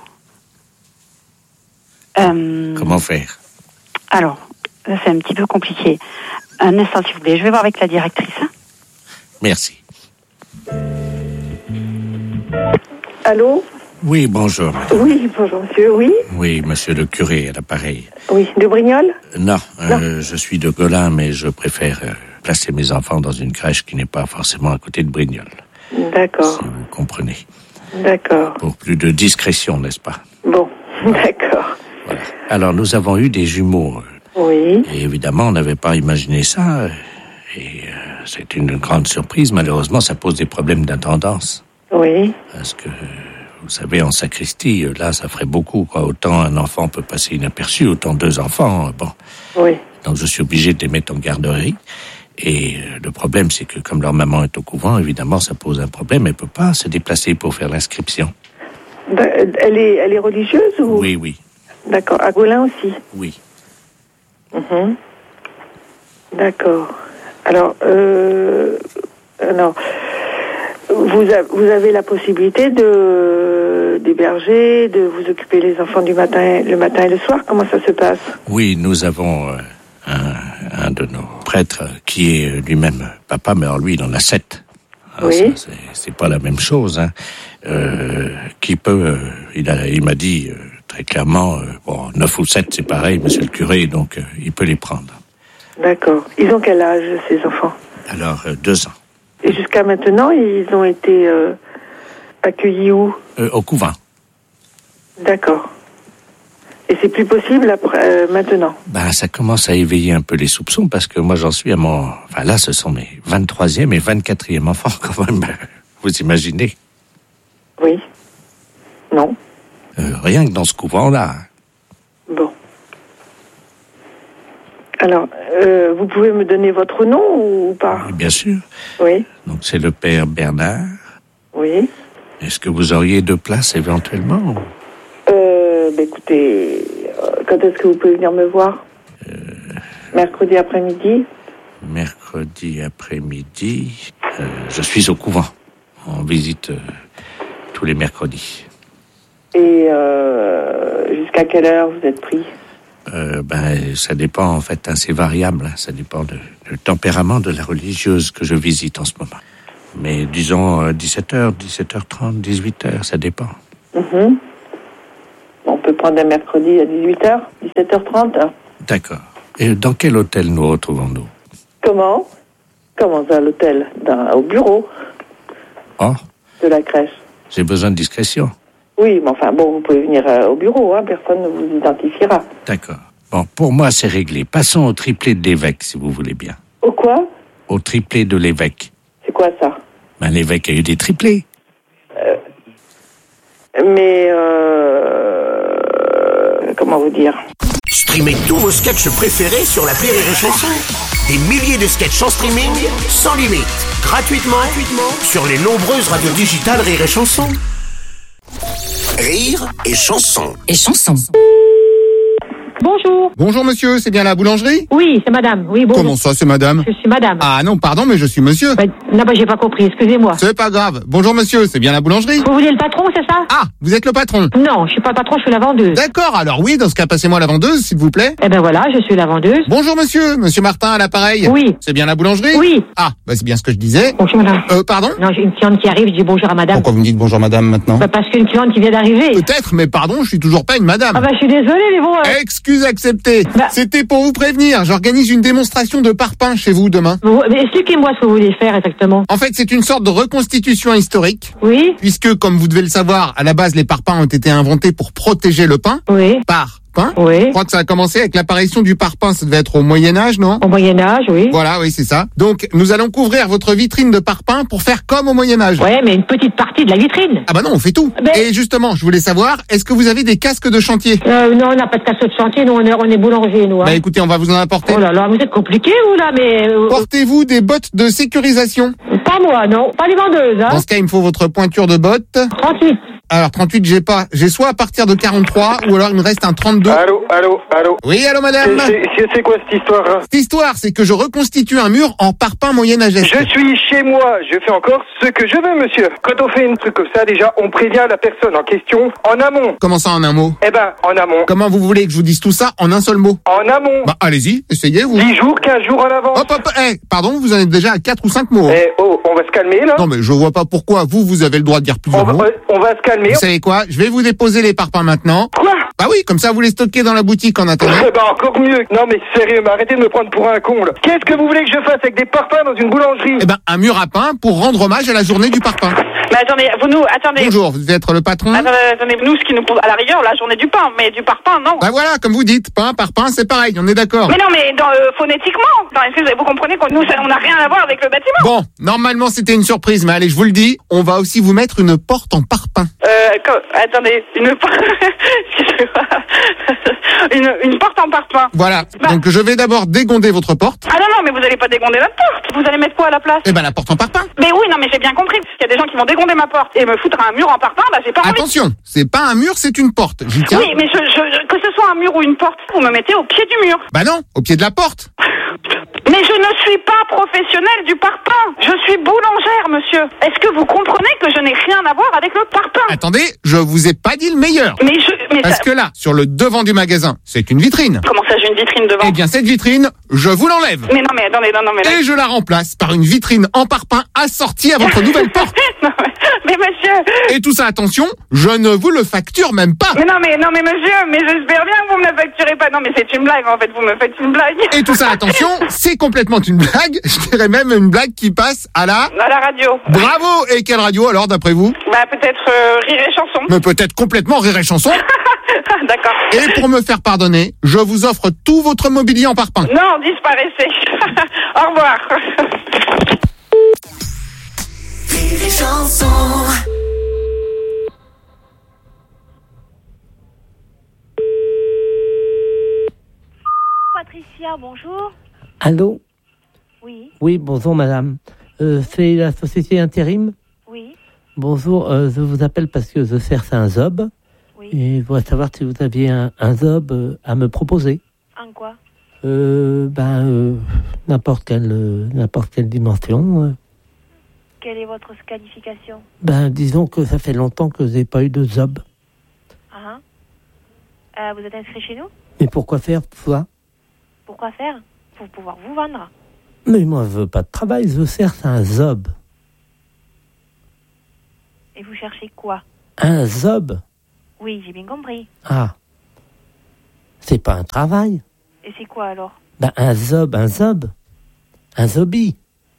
C: Euh,
K: Comment faire?
C: Alors, là, c'est un petit peu compliqué. Un instant, s'il vous plaît. Je vais voir avec la directrice. Hein.
K: Merci.
J: Allô?
K: Oui, bonjour. Madame.
J: Oui, bonjour, monsieur, oui?
K: Oui, monsieur le curé à l'appareil.
J: Oui, de Brignoles?
K: Non,
J: non.
K: Euh, je suis de Golin, mais je préfère euh, placer mes enfants dans une crèche qui n'est pas forcément à côté de Brignoles.
J: D'accord.
K: Si vous comprenez.
J: D'accord.
K: Pour plus de discrétion, n'est-ce pas?
J: Bon, d'accord.
K: Voilà. Alors, nous avons eu des jumeaux.
J: Oui.
K: Et évidemment, on n'avait pas imaginé ça. Et euh, c'est une grande surprise. Malheureusement, ça pose des problèmes d'intendance.
J: Oui.
K: Parce que, vous savez, en sacristie, là, ça ferait beaucoup, quoi. Autant un enfant peut passer inaperçu, autant deux enfants, bon.
J: Oui.
K: Donc, je suis obligé de les mettre en garderie. Et euh, le problème, c'est que comme leur maman est au couvent, évidemment, ça pose un problème. Elle peut pas se déplacer pour faire l'inscription.
J: Ben, elle est, elle est religieuse ou?
K: Oui, oui.
J: D'accord. À Golin aussi?
K: Oui.
J: Mmh. D'accord. Alors, euh, alors, vous, a, vous avez la possibilité de d'héberger, de vous occuper les enfants du matin, le matin et le soir. Comment ça se passe?
K: Oui, nous avons euh, un, un de nos prêtres qui est lui-même papa, mais alors lui, il en a sept. Alors
J: oui.
K: Ça, c'est, c'est pas la même chose. Hein. Euh, qui peut, euh, il a, il m'a dit euh, très clairement, euh, bon, neuf ou sept, c'est pareil, monsieur le curé, donc euh, il peut les prendre.
J: D'accord. Ils ont quel âge, ces enfants?
K: Alors, euh, deux ans.
J: Et jusqu'à maintenant, ils ont été euh, accueillis où?
K: euh, Au couvent.
J: D'accord. Et c'est plus possible après, euh, maintenant?
K: Ben, ça commence à éveiller un peu les soupçons, parce que moi, j'en suis à mon... Enfin, là, ce sont mes vingt-troisième et vingt-quatrième enfants, quand même. Vous imaginez?
J: Oui. Non.
K: Euh, rien que dans ce couvent-là.
J: Bon. Alors, euh, vous pouvez me donner votre nom ou pas?
K: Oui, bien sûr.
J: Oui.
K: Donc, c'est le père Bernard.
J: Oui.
K: Est-ce que vous auriez deux places, éventuellement?
J: Euh, bah écoutez, euh, quand est-ce que vous pouvez venir me voir? euh... Mercredi après-midi?
K: Mercredi. mercredi après-midi, euh, je suis au couvent. On visite euh, tous les mercredis.
J: Et euh, jusqu'à quelle heure vous êtes pris?
K: Euh, ben, ça dépend, en fait, hein, c'est variable. Hein, ça dépend de, du tempérament de la religieuse que je visite en ce moment. Mais disons euh, dix-sept heures, dix-sept heures trente, dix-huit heures, ça dépend.
J: Mm-hmm. On peut prendre un mercredi à dix-huit heures, dix-sept heures trente.
K: D'accord. Et dans quel hôtel nous retrouvons-nous?
J: Comment? Comment ça, à l'hôtel? Dans, au bureau.
K: Oh.
J: De la crèche.
K: J'ai besoin de discrétion.
J: Oui, mais enfin, bon, vous pouvez venir euh, au bureau, hein, personne ne vous identifiera.
K: D'accord. Bon, pour moi, c'est réglé. Passons au triplé de l'évêque, si vous voulez bien.
J: Au quoi?
K: Au triplé de l'évêque.
J: C'est quoi ça?
K: Ben, l'évêque a eu des triplés.
J: Euh, mais, euh... Comment vous dire?
E: Streamez tous vos sketchs préférés sur l'appli Rire et Chanson. Des milliers de sketchs en streaming, sans limite, gratuitement, gratuitement sur les nombreuses radios digitales Rire et Chanson. Rire et Chanson.
M: Et Chanson.
H: Bonjour. Bonjour monsieur, c'est bien la boulangerie?
U: Oui, c'est madame. Oui, bon.
H: Comment ça, c'est madame?
U: Je suis madame.
H: Ah non, pardon, mais je suis monsieur.
U: Bah, non, bah, j'ai pas compris, excusez-moi.
H: C'est pas grave. Bonjour monsieur, c'est bien la boulangerie?
U: Vous voulez le patron, c'est ça?
H: Ah, vous êtes le patron?
U: Non, je suis pas le patron, je suis la vendeuse.
H: D'accord, alors oui, dans ce cas, passez-moi la vendeuse, s'il vous plaît.
U: Eh ben voilà, je suis la vendeuse.
H: Bonjour monsieur, monsieur Martin à l'appareil.
U: Oui.
H: C'est bien la boulangerie?
U: Oui.
H: Ah, bah c'est bien ce que je disais.
U: Bonjour madame.
H: Euh, pardon?
U: Non, j'ai une cliente qui arrive, je dis bonjour à madame.
H: Pourquoi vous me dites bonjour madame maintenant?
U: Bah parce qu'une cliente qui vient d'arriver.
H: Peut-être, mais pardon, je suis toujours pas une madame.
U: Ah bah je suis désolée, mais bon... Euh...
H: Excuse acceptée. Bah... C'était pour vous prévenir, j'organise une démonstration de parpaing chez vous demain.
U: Vous, mais expliquez-moi ce que vous voulez faire exactement.
H: En fait, c'est une sorte de reconstitution historique.
U: Oui.
H: Puisque, comme vous devez le savoir, à la base, les parpaings ont été inventés pour protéger le pain.
U: Oui.
H: Par pain.
U: Oui.
H: Je crois que ça a commencé avec l'apparition du parpaing, ça devait être au Moyen-Âge, non?
U: Au Moyen-Âge, oui.
H: Voilà, oui, c'est ça. Donc, nous allons couvrir votre vitrine de parpaing pour faire comme au Moyen-Âge.
U: Ouais, mais une petite partie de la vitrine.
H: Ah bah non, on fait tout.
U: Mais...
H: Et justement, je voulais savoir, est-ce que vous avez des casques de chantier?
U: Euh, non, on n'a pas de casque de chantier, nous, on est, on est boulanger, nous. Hein.
H: Bah écoutez, on va vous en apporter.
U: Oh là là, vous êtes compliqué, vous, là, mais... Euh...
H: Portez-vous des bottes de sécurisation?
U: Pas moi, non. Pas les vendeuses, hein.
H: Dans ce cas, il me faut votre pointure de bottes.
U: trente-huit.
H: Alors, trente-huit, j'ai pas. J'ai soit à partir de quarante-trois, ou alors il me reste un trente-deux.
A: Allô, allô, allô.
H: Oui, allô, madame.
A: C'est, c'est, c'est quoi cette histoire?
H: Cette histoire, c'est que je reconstitue un mur en parpaing moyenâgeux.
A: Je suis chez moi, je fais encore ce que je veux, monsieur. Quand on fait un truc comme ça, déjà, on prévient la personne en question en amont.
H: Comment ça, en un mot?
A: Eh ben, en amont.
H: Comment vous voulez que je vous dise tout ça en un seul mot?
A: En amont.
H: Bah, allez-y, essayez, vous.
A: dix jours, quinze jours en avance.
H: Hop, hop, eh, pardon, vous en êtes déjà à quatre ou cinq mots.
A: Eh, oh, on va se calmer, là.
H: Non, mais je vois pas pourquoi vous, vous avez le droit de dire plusieurs
A: on
H: mots.
A: Va, on va se calmer.
H: Vous savez quoi? Je vais vous déposer les parpaings maintenant.
A: Quoi?
H: Bah oui, comme ça vous les stockez dans la boutique en attendant.
A: Eh ben encore mieux. Non mais sérieux, mais arrêtez de me prendre pour un con là. Qu'est-ce que vous voulez que je fasse avec des parpaings dans une boulangerie?
H: Eh ben un mur à pain pour rendre hommage à la journée du parpaing.
O: Mais attendez, vous nous, attendez.
H: Bonjour, vous devez être le patron.
O: Attendez, attendez, nous ce qui nous pose à la rigueur la journée du pain, mais du parpaing non.
H: Bah voilà, comme vous dites, pain, parpaing, c'est pareil, on est d'accord.
O: Mais non, mais dans, euh, phonétiquement, non, est-ce que vous comprenez qu'on nous, on n'a rien à voir avec le bâtiment?
H: Bon, normalement c'était une surprise, mais allez, je vous le dis, on va aussi vous mettre une porte en parpaing.
O: Euh, quand, attendez, une porte, une, une porte en parpaing.
H: Voilà,
O: bah.
H: Donc je vais d'abord dégonder votre porte.
O: Ah non, non, mais vous allez pas dégonder notre porte. Vous allez mettre quoi à la place?
H: Eh ben la porte en parpaing.
O: Mais oui, non, mais j'ai bien compris. Parce qu'il y a des gens qui vont dégonder ma porte et me foutre un mur en parpaing, bah j'ai pas envie.
H: Attention, c'est pas un mur, c'est une porte. J'y tiens.
O: Oui, mais je, je, que ce soit un mur ou une porte, vous me mettez au pied du mur.
H: Bah non, au pied de la porte.
O: Mais je ne suis pas professionnelle du parpaing. Je suis boulangère, monsieur. Est-ce que vous comprenez que je n'ai rien à voir avec le parpaing?
H: Attendez, je vous ai pas dit le meilleur.
O: Mais je... Mais
H: Parce
O: ça...
H: que là, sur le devant du magasin, c'est une vitrine.
O: Comment ça, j'ai une vitrine devant?
H: Eh bien, cette vitrine, je vous l'enlève.
O: Mais non, mais attendez, non, non, mais... Là...
H: Et je la remplace par une vitrine en parpaing assortie à votre nouvelle porte.
O: Non, mais... mais monsieur...
H: Et tout ça, attention, je ne vous le facture même pas.
O: Mais non, mais non, mais monsieur, mais j'espère bien que vous me la facturez pas. Non, mais c'est une blague, en fait, vous me faites une blague.
H: Et tout ça, attention, c'est complètement une blague. Je dirais même une blague qui passe à la...
O: À la radio.
H: Bravo. Et quelle radio, alors, d'après vous?
O: Bah, peut-être euh, Rire et Chanson.
H: Mais peut-être complètement Rire et Chanson.
O: D'accord.
H: Et pour me faire pardonner, je vous offre tout votre mobilier en parpaing.
O: Non, disparaissez. Au revoir.
M: Rire et Chanson.
D: Patricia, bonjour.
G: Allô?
D: Oui.
G: Oui, bonjour madame. Euh, c'est la société Intérim?
D: Oui.
G: Bonjour, euh, je vous appelle parce que je cherche un job.
D: Oui.
G: Et je voudrais savoir si vous aviez un, un job euh, à me proposer.
D: Un quoi?
G: Euh, ben, euh, n'importe quelle, euh, n'importe quelle dimension. euh.
D: Quelle est votre qualification?
G: Ben, disons que ça fait longtemps que je n'ai pas eu de zob.
D: Ah, euh, Vous êtes inscrit chez nous?
G: Mais pourquoi faire ça?
D: Pourquoi faire? Pour pouvoir vous vendre.
G: Mais moi, je veux pas de travail, je cherche un zob.
D: Et vous cherchez quoi?
G: Un zob?
D: Oui, j'ai bien compris.
G: Ah. C'est pas un travail.
D: Et c'est quoi alors?
G: Ben, un zob, un zob. Un zobi.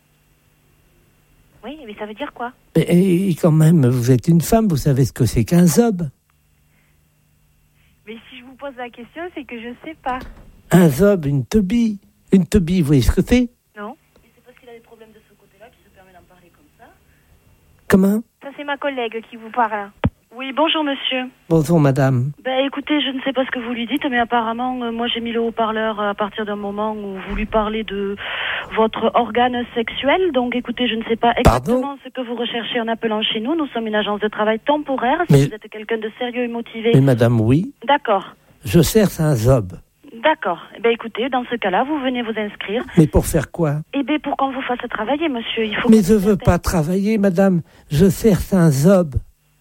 D: Oui, mais ça veut dire quoi?
G: Mais et, quand même, vous êtes une femme, vous savez ce que c'est qu'un zob.
D: Mais si je vous pose la question, c'est que je sais pas.
G: Un zob, une teubie. Une teubie, vous voyez ce que c'est?
D: Non.
S: C'est parce qu'il a des problèmes de ce côté-là qui se permet d'en parler comme ça.
G: Comment?
D: Ça, c'est ma collègue qui vous parle.
S: Oui, bonjour monsieur.
G: Bonjour madame.
S: Ben écoutez, je ne sais pas ce que vous lui dites, mais apparemment, euh, moi j'ai mis le haut-parleur à partir d'un moment où vous lui parlez de votre organe sexuel. Donc écoutez, je ne sais pas exactement
G: Pardon
S: ce que vous recherchez en appelant chez nous. Nous sommes une agence de travail temporaire. Si
G: Mais-
S: vous êtes quelqu'un de sérieux et motivé.
G: Mais madame, oui.
S: D'accord.
G: Je cherche un zob.
S: D'accord. Eh ben écoutez, dans ce cas-là, vous venez vous inscrire.
G: Mais pour faire quoi?
S: Eh ben pour qu'on vous fasse travailler, monsieur. Il faut.
G: Mais je veux pas travailler, madame. Je cherche un zob.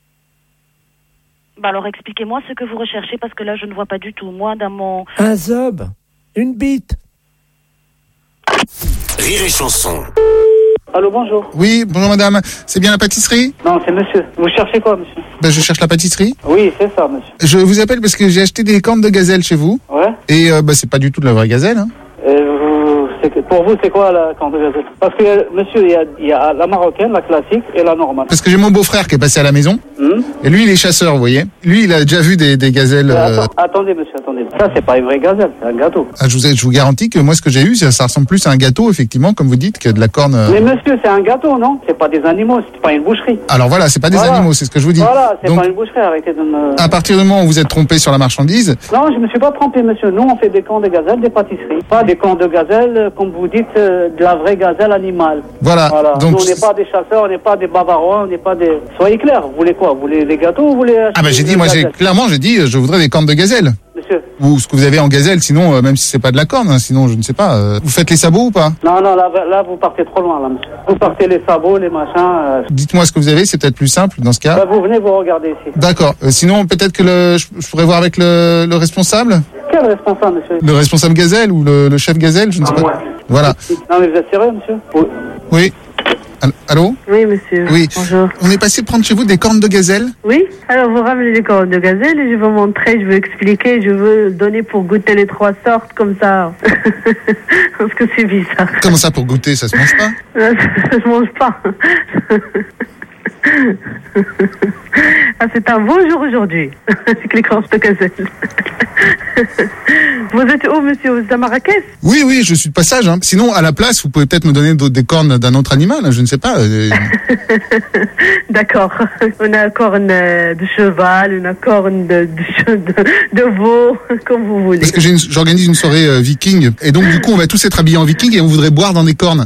S: Bah alors expliquez-moi ce que vous recherchez parce que là je ne vois pas du tout. Moi dans mon.
G: Un zob. Une bite.
E: Rire et chanson.
H: Allô, bonjour. Oui, bonjour madame. C'est bien la pâtisserie?
F: Non, c'est monsieur. Vous cherchez quoi, monsieur?
H: Ben, je cherche la pâtisserie.
F: Oui, c'est ça, monsieur.
H: Je vous appelle parce que j'ai acheté des cornes de gazelle chez vous.
F: Ouais.
H: Et euh, bah, c'est pas du tout de la vraie gazelle. Hein.
F: Et vous, c'est que- pour vous, c'est quoi la corne de gazelle? Parce que, euh, monsieur, il y a, il y a la marocaine, la classique et la normale.
H: Parce que j'ai mon beau-frère qui est passé à la maison.
F: Hmm
H: Et lui, il est chasseur, vous voyez. Lui, il a déjà vu des, des gazelles.
F: Euh,
H: euh,
F: attends- attendez, monsieur, attendez. Ça, c'est pas une vraie gazelle, c'est un gâteau.
H: ah, je, vous, ai- je vous garantis que moi, ce que j'ai eu, ça, ça ressemble plus à un gâteau, effectivement, comme vous dites, que de la corne. euh.
F: Mais monsieur, c'est un gâteau, non? C'est pas des animaux, c'est pas une boucherie.
H: Alors voilà, c'est pas des
F: Voilà.
H: animaux, c'est ce que je vous dis.
F: Voilà, c'est
H: Donc,
F: pas une boucherie, arrêtez de me...
H: à partir du moment où vous êtes trompé sur la marchandise,
F: Non, je me suis pas trompé, monsieur. Nous, on fait des cornes de gazelle, des pâtisseries. Pas des cornes de gazelle, euh, comme vous dites, euh, de la vraie gazelle animale.
H: Voilà, donc-
F: Nous, on n'est pas des chasseurs, on n'est pas des bavarois, on n'est pas des... Soyez clair, vous voulez quoi? Vous voulez des gâteaux ou vous voulez...
H: ah bah j'ai dit, moi, j'ai clairement, j'ai dit, euh, je voudrais des cornes de gazelle.
F: Monsieur.
H: Ou ce que vous avez en gazelle, sinon, euh, même si c'est pas de la corne, hein, sinon, je ne sais pas. euh, vous faites les sabots ou pas?
F: Non, non, là, là, vous partez trop loin, là, monsieur. Vous partez les sabots, les machins... euh,
H: Dites-moi ce que vous avez, c'est peut-être plus simple dans ce cas.
F: bah, vous venez vous regarder ici.
H: D'accord. Euh, sinon, peut-être que le, je, je pourrais voir avec le, le responsable,
F: Quel responsable, monsieur?
H: le responsable gazelle ou le, le chef gazelle, je ne sais pas. Voilà.
F: Non, mais vous êtes sérieux, monsieur? Oui.
H: Oui. All- Allô?
U: Oui, monsieur.
H: Oui.
U: Bonjour.
H: On est passé prendre chez vous des cornes de gazelle.
U: Oui, alors vous ramenez des cornes de gazelle et je veux montrer, je veux expliquer, je veux donner pour goûter les trois sortes comme ça. Parce que c'est bizarre.
H: Comment ça pour goûter? Ça se mange pas?
U: Ça se mange pas. Ah, c'est un beau jour aujourd'hui, avec les cornes de gazelle. Vous êtes où, monsieur? Vous êtes à Marrakech?
H: Oui, oui, je suis de passage. Hein. Sinon, à la place, vous pouvez peut-être me donner d'autres- des cornes d'un autre animal. hein, Je ne sais pas. euh,
U: D'accord. On a corne euh, de cheval, on a corne de, de, che- de, de veau, comme vous voulez.
H: Parce que j'ai une- j'organise une soirée euh, viking. Et donc, du coup, on va tous être habillés en viking et on voudrait boire dans des cornes.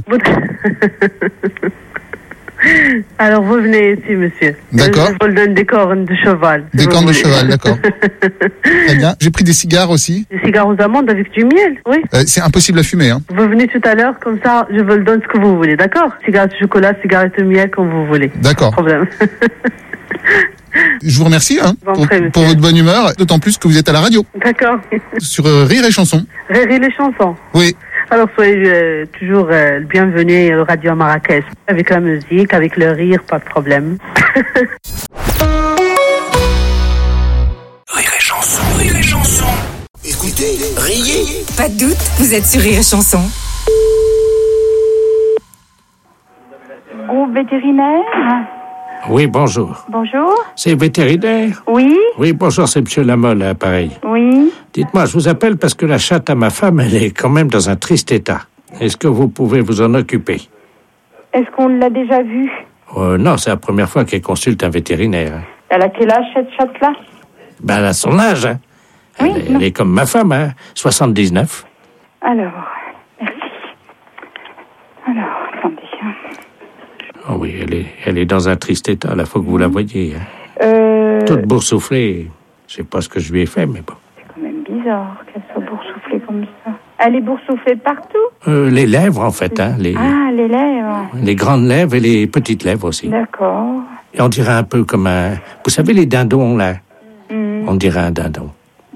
U: Alors, vous venez ici, monsieur.
H: D'accord.
U: Je vous donne des cornes de cheval. si
H: Des
U: vous
H: cornes de
U: voulez.
H: cheval, d'accord. Très bien. J'ai pris des cigares aussi.
U: Des cigares aux amandes avec du miel, oui.
H: Euh, c'est impossible à fumer. Hein.
U: Vous venez tout à l'heure, comme ça, je vous le donne ce que vous voulez, d'accord? Cigarette au chocolat, cigarette au miel, comme vous voulez.
H: D'accord.
U: Pas de problème.
H: Je vous remercie hein,
U: Je vous en
H: pour,
U: prie, monsieur.
H: pour votre bonne humeur, d'autant plus que vous êtes à la radio,
U: D'accord.
H: sur euh, Rire et Chanson.
U: Rire les chansons.
H: Oui.
U: Alors, soyez euh, toujours euh, le bienvenu au Radio Marrakech. Avec la musique, avec le rire, pas de problème.
E: Rire et chanson, rire et chanson. Écoutez, riez.
L: Pas de doute, vous êtes sur Rire et Chanson.
U: Groupe vétérinaire.
K: Oui, bonjour.
U: Bonjour.
K: C'est vétérinaire?
U: Oui.
K: Oui, bonjour, c'est Monsieur Lamolle, à l'appareil.
U: Oui.
K: Dites-moi, je vous appelle parce que la chatte à ma femme, elle est quand même dans un triste état. Est-ce que vous pouvez vous en occuper?
U: Est-ce qu'on l'a déjà vue?
K: Euh, non, c'est la première fois qu'elle consulte un vétérinaire. hein.
U: Elle a quel âge, cette chatte-là?
K: Ben, elle a son âge, hein. Elle, est- elle est comme ma femme, hein. soixante-dix-neuf.
U: Alors, merci. Alors, attendez. hein.
K: Oh oui, elle est, elle est dans un triste état, là, faut que vous la voyiez. hein.
U: Euh,
K: Toute boursouflée. Je sais pas ce que je lui ai fait, mais bon.
U: c'est quand même bizarre qu'elle soit boursouflée comme ça. Elle est boursouflée de partout.
K: Euh, les lèvres, en fait, hein, les,
U: Ah, les lèvres.
K: les grandes lèvres et les petites lèvres aussi.
U: D'accord.
K: Et on dirait un peu comme un... Vous savez, les dindons, là?
U: Hmm.
K: On dirait un dindon.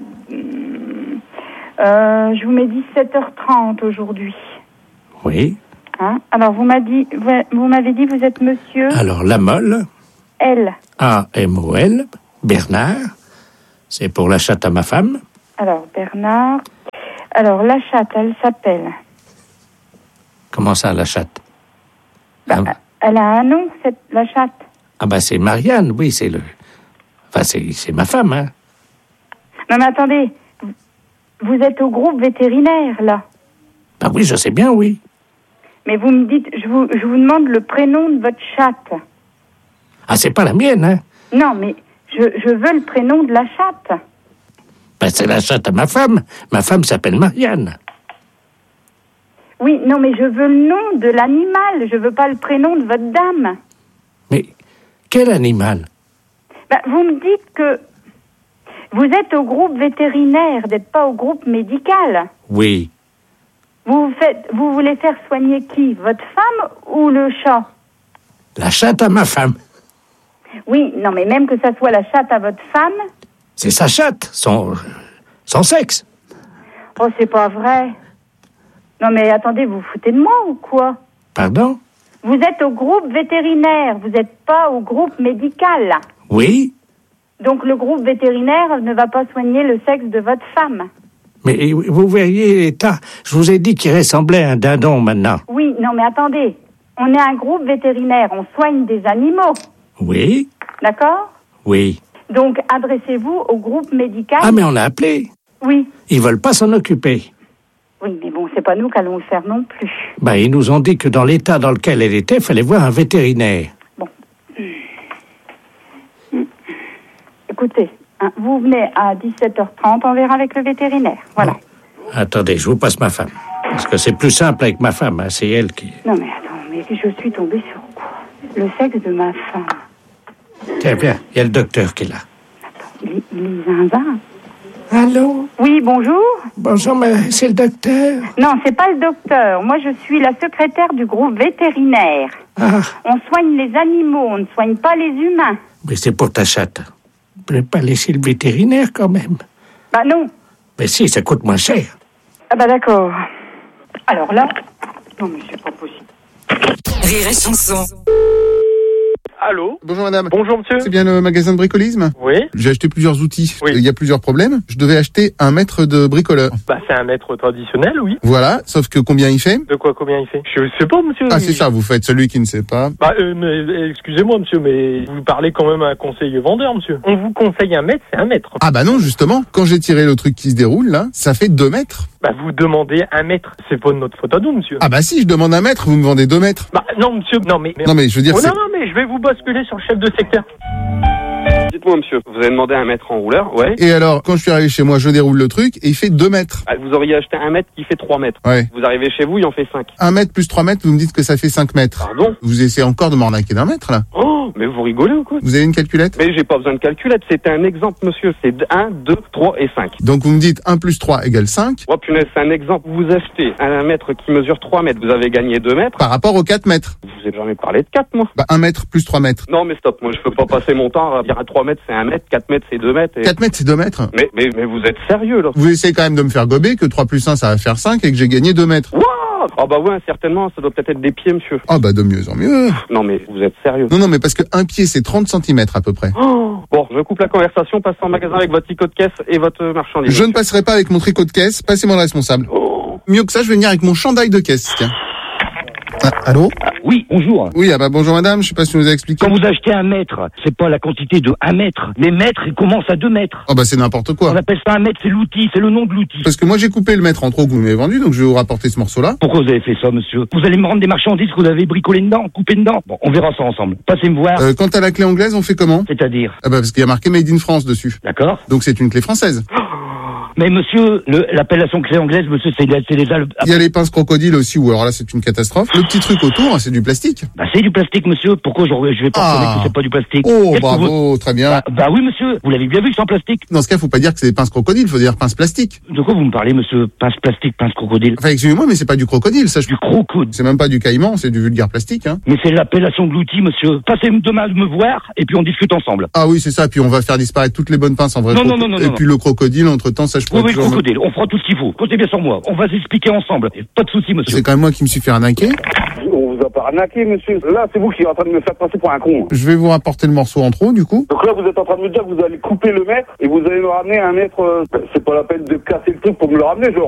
U: Euh, je vous mets dix-sept heures trente aujourd'hui.
K: Oui.
U: Hein? Alors, vous m'avez dit, vous, vous m'avez dit, vous êtes monsieur
K: Alors, la molle,
U: L.
K: A M O L, Bernard, c'est pour la chatte à ma femme.
U: Alors, Bernard. Alors, la chatte, elle s'appelle...
K: Comment ça, la chatte?
U: Bah,
K: Ah,
U: elle a un nom, cette, la chatte.
K: ah ben, c'est Marianne, oui, c'est le... Enfin, c'est, c'est ma femme, hein.
U: Non, mais attendez. Vous êtes au groupe vétérinaire, là.
K: Ben oui, je sais bien, oui.
U: Mais vous me dites, je vous, je vous demande le prénom de votre chatte.
K: Ah, c'est pas la mienne, hein.
U: Non, mais je, je veux le prénom de la chatte.
K: Ben, c'est la chatte à ma femme. Ma femme s'appelle Marianne.
U: Oui, non, mais je veux le nom de l'animal. Je veux pas le prénom de votre dame.
K: Mais quel animal?
U: Ben, vous me dites que vous êtes au groupe vétérinaire, n'êtes pas au groupe médical.
K: Oui.
U: Vous faites, vous voulez faire soigner qui? Votre femme ou le chat?
K: La chatte à ma femme.
U: Oui, non, mais même que ça soit la chatte à votre femme.
K: C'est sa chatte, son, son sexe.
U: Oh, c'est pas vrai. Non, mais attendez, vous vous foutez de moi ou quoi?
K: Pardon?
U: Vous êtes au groupe vétérinaire, vous n'êtes pas au groupe médical.
K: Oui.
U: Donc le groupe vétérinaire ne va pas soigner le sexe de votre femme.
K: Mais vous verriez l'état. Je vous ai dit qu'il ressemblait à un dindon maintenant.
U: Oui, non, mais attendez. On est un groupe vétérinaire, on soigne des animaux.
K: Oui.
U: D'accord?
K: Oui.
U: Donc adressez-vous au groupe médical.
K: Ah, mais on a appelé.
U: Oui.
K: Ils veulent pas s'en occuper.
U: Oui, mais bon, c'est pas nous qui allons le faire non plus.
K: Ben, ils nous ont dit que dans l'état dans lequel elle était, il fallait voir un vétérinaire.
U: Écoutez, hein, vous venez à dix-sept heures trente, on verra avec le vétérinaire. Voilà.
K: Attendez, je vous passe ma femme. Parce que c'est plus simple avec ma femme, hein, c'est elle qui...
U: Non, mais attends, mais je suis tombée sur quoi? Le sexe de ma femme.
K: Tiens, bien, il y a le docteur qui est là.
U: Il est, il est zinzin.
K: Allô?
U: Oui, bonjour.
K: Bonjour, mais c'est le docteur?
U: Non, c'est pas le docteur. Moi, je suis la secrétaire du groupe vétérinaire.
K: Ah.
U: On soigne les animaux, on ne soigne pas les humains.
K: Mais c'est pour ta chatte. Vous pouvez pas laisser le vétérinaire, quand même?
U: Bah non.
K: Mais si, ça coûte moins cher.
U: Ah bah d'accord. Alors là... Non, mais c'est pas possible.
L: Rire et chanson.
H: Allô? Bonjour madame.
T: Bonjour monsieur.
H: C'est bien le magasin de bricolisme?
T: Oui.
H: J'ai acheté plusieurs outils.
T: Oui.
H: Il y a plusieurs problèmes. Je devais acheter un mètre de bricoleur.
T: Bah c'est un mètre traditionnel, oui.
H: Voilà, sauf que combien il fait?
T: De quoi, combien il fait? Je sais pas monsieur.
H: Ah c'est ça, vous faites celui qui ne sait pas.
T: Bah euh, mais, excusez-moi monsieur, mais vous parlez quand même à un conseiller vendeur monsieur. On vous conseille un mètre, c'est un mètre.
H: Ah bah non, justement, quand j'ai tiré le truc qui se déroule là, ça fait deux mètres.
T: Bah vous demandez un mètre, c'est pas de notre faute à nous monsieur.
H: Ah bah si, je demande un mètre, vous me vendez deux mètres.
T: Bah non monsieur, non mais...
H: Non mais je veux dire...
T: Oh,
H: c'est...
T: non non mais je vais vous basculer sur le chef de secteur.
I: Dites-moi monsieur, vous avez demandé un mètre en rouleur, ouais.
H: Et alors, quand je suis arrivé chez moi, je déroule le truc et il fait deux mètres.
I: Ah, vous auriez acheté un mètre qui fait trois mètres.
H: Ouais.
I: Vous arrivez chez vous, il en fait cinq.
H: Un mètre plus trois mètres, vous me dites que ça fait cinq mètres.
I: Pardon?
H: Vous essayez encore de m'arnaquer d'un mètre là?
I: Oh, mais vous rigolez ou quoi?
H: Vous avez une calculette?
I: Mais j'ai pas besoin de calculette, c'était un exemple monsieur, c'est un, deux, trois et cinq.
H: Donc vous me dites un plus trois égale cinq.
I: Oh punaise, c'est un exemple, vous achetez un mètre qui mesure trois mètres, vous avez gagné deux mètres.
H: Par rapport aux quatre mètres.
I: Je vous ai jamais parlé de quatre moi.
H: Bah un mètre plus trois mètres.
I: Non mais stop, moi je peux pas passer mon temps à dire à trois mètres c'est un mètre, quatre mètres c'est deux mètres. Et...
H: quatre mètres c'est deux mètres.
I: Mais, mais, mais vous êtes sérieux là?
H: Vous essayez quand même de me faire gober que trois plus un ça va faire cinq et que j'ai gagné deux mètres.
I: Wow! Ah bah ouais, certainement, ça doit peut-être être des pieds monsieur.
H: Ah bah de mieux en mieux.
I: Non mais vous êtes sérieux?
H: Non non mais parce que un pied c'est trente centimètres à peu près.
I: Oh, bon, je coupe la conversation, passez en magasin avec votre tricot de caisse et votre marchandise.
H: Je ne passerai pas avec mon tricot de caisse, passez-moi le responsable.
I: Oh.
H: Mieux que ça, je vais venir avec mon chandail de caisse, tiens. Ah, allô?
P: Oui, bonjour.
H: Oui, ah bah bonjour madame, je sais pas si vous avez expliqué.
P: Quand vous achetez un mètre, c'est pas la quantité de un mètre. Les mètres, ils commencent à deux mètres.
H: Oh bah c'est n'importe quoi.
P: On appelle ça un mètre, c'est l'outil, c'est le nom de l'outil.
H: Parce que moi j'ai coupé le mètre en trop que vous m'avez vendu, donc je vais vous rapporter ce morceau-là.
P: Pourquoi vous avez fait ça, monsieur? Vous allez me rendre des marchandises que vous avez bricolées dedans, coupées dedans. Bon, on verra ça ensemble. Passez me voir.
H: Euh, quant à la clé anglaise, on fait comment?
P: C'est-à-dire?
H: Ah bah parce qu'il y a marqué Made in France dessus.
P: D'accord.
H: Donc c'est une clé française.
P: Mais monsieur, le- l'appellation clé anglaise, monsieur, c'est c'est déjà le...
H: Il y a les pinces crocodiles aussi, ou alors là c'est une catastrophe. Le petit truc autour, c'est du plastique.
P: Bah c'est du plastique, monsieur. Pourquoi je, je vais pas
H: Ah.
P: reconnaître que c'est pas du plastique?
H: Oh,
P: Qu'est-ce que
H: bravo,
P: vous-
H: très bien.
P: Bah, bah oui, monsieur. Vous l'avez bien vu que c'est en plastique.
H: Dans ce cas, faut pas dire que c'est des pinces crocodiles, faut dire pinces plastiques.
P: De quoi vous me parlez, monsieur? Pince plastique, pince crocodile.
H: Enfin, excusez-moi, mais c'est pas du crocodile, ça. Je...
P: Du crocodile.
H: C'est même pas du caïman, c'est du vulgaire plastique, hein.
P: Mais c'est l'appellation de l'outil, monsieur. Passez demain me voir et puis on discute ensemble.
H: Ah oui, c'est ça. Puis on va faire disparaître toutes les bonnes pinces en vrai.
P: Non,
H: croco-
P: non, non, non,
H: Et
P: non,
H: puis le crocodile, entre temps, ça je
P: Oui,
H: pourrais
P: oui, le
H: toujours me-
P: crocodile. On fera tout ce qu'il faut. Comptez bien sur moi. On va s'expliquer ensemble. Et pas de souci, monsieur.
H: C'est quand même moi qui me suis fait arnaquer.
B: On vous a pas arnaqué, monsieur. Là, c'est vous qui êtes en train de me faire passer pour un con.
H: Je vais vous rapporter le morceau en trop, du coup.
B: Donc là, vous êtes en train de me dire que vous allez couper le mètre et vous allez me ramener un mètre. euh, C'est pas la peine de casser le truc pour me le ramener, genre.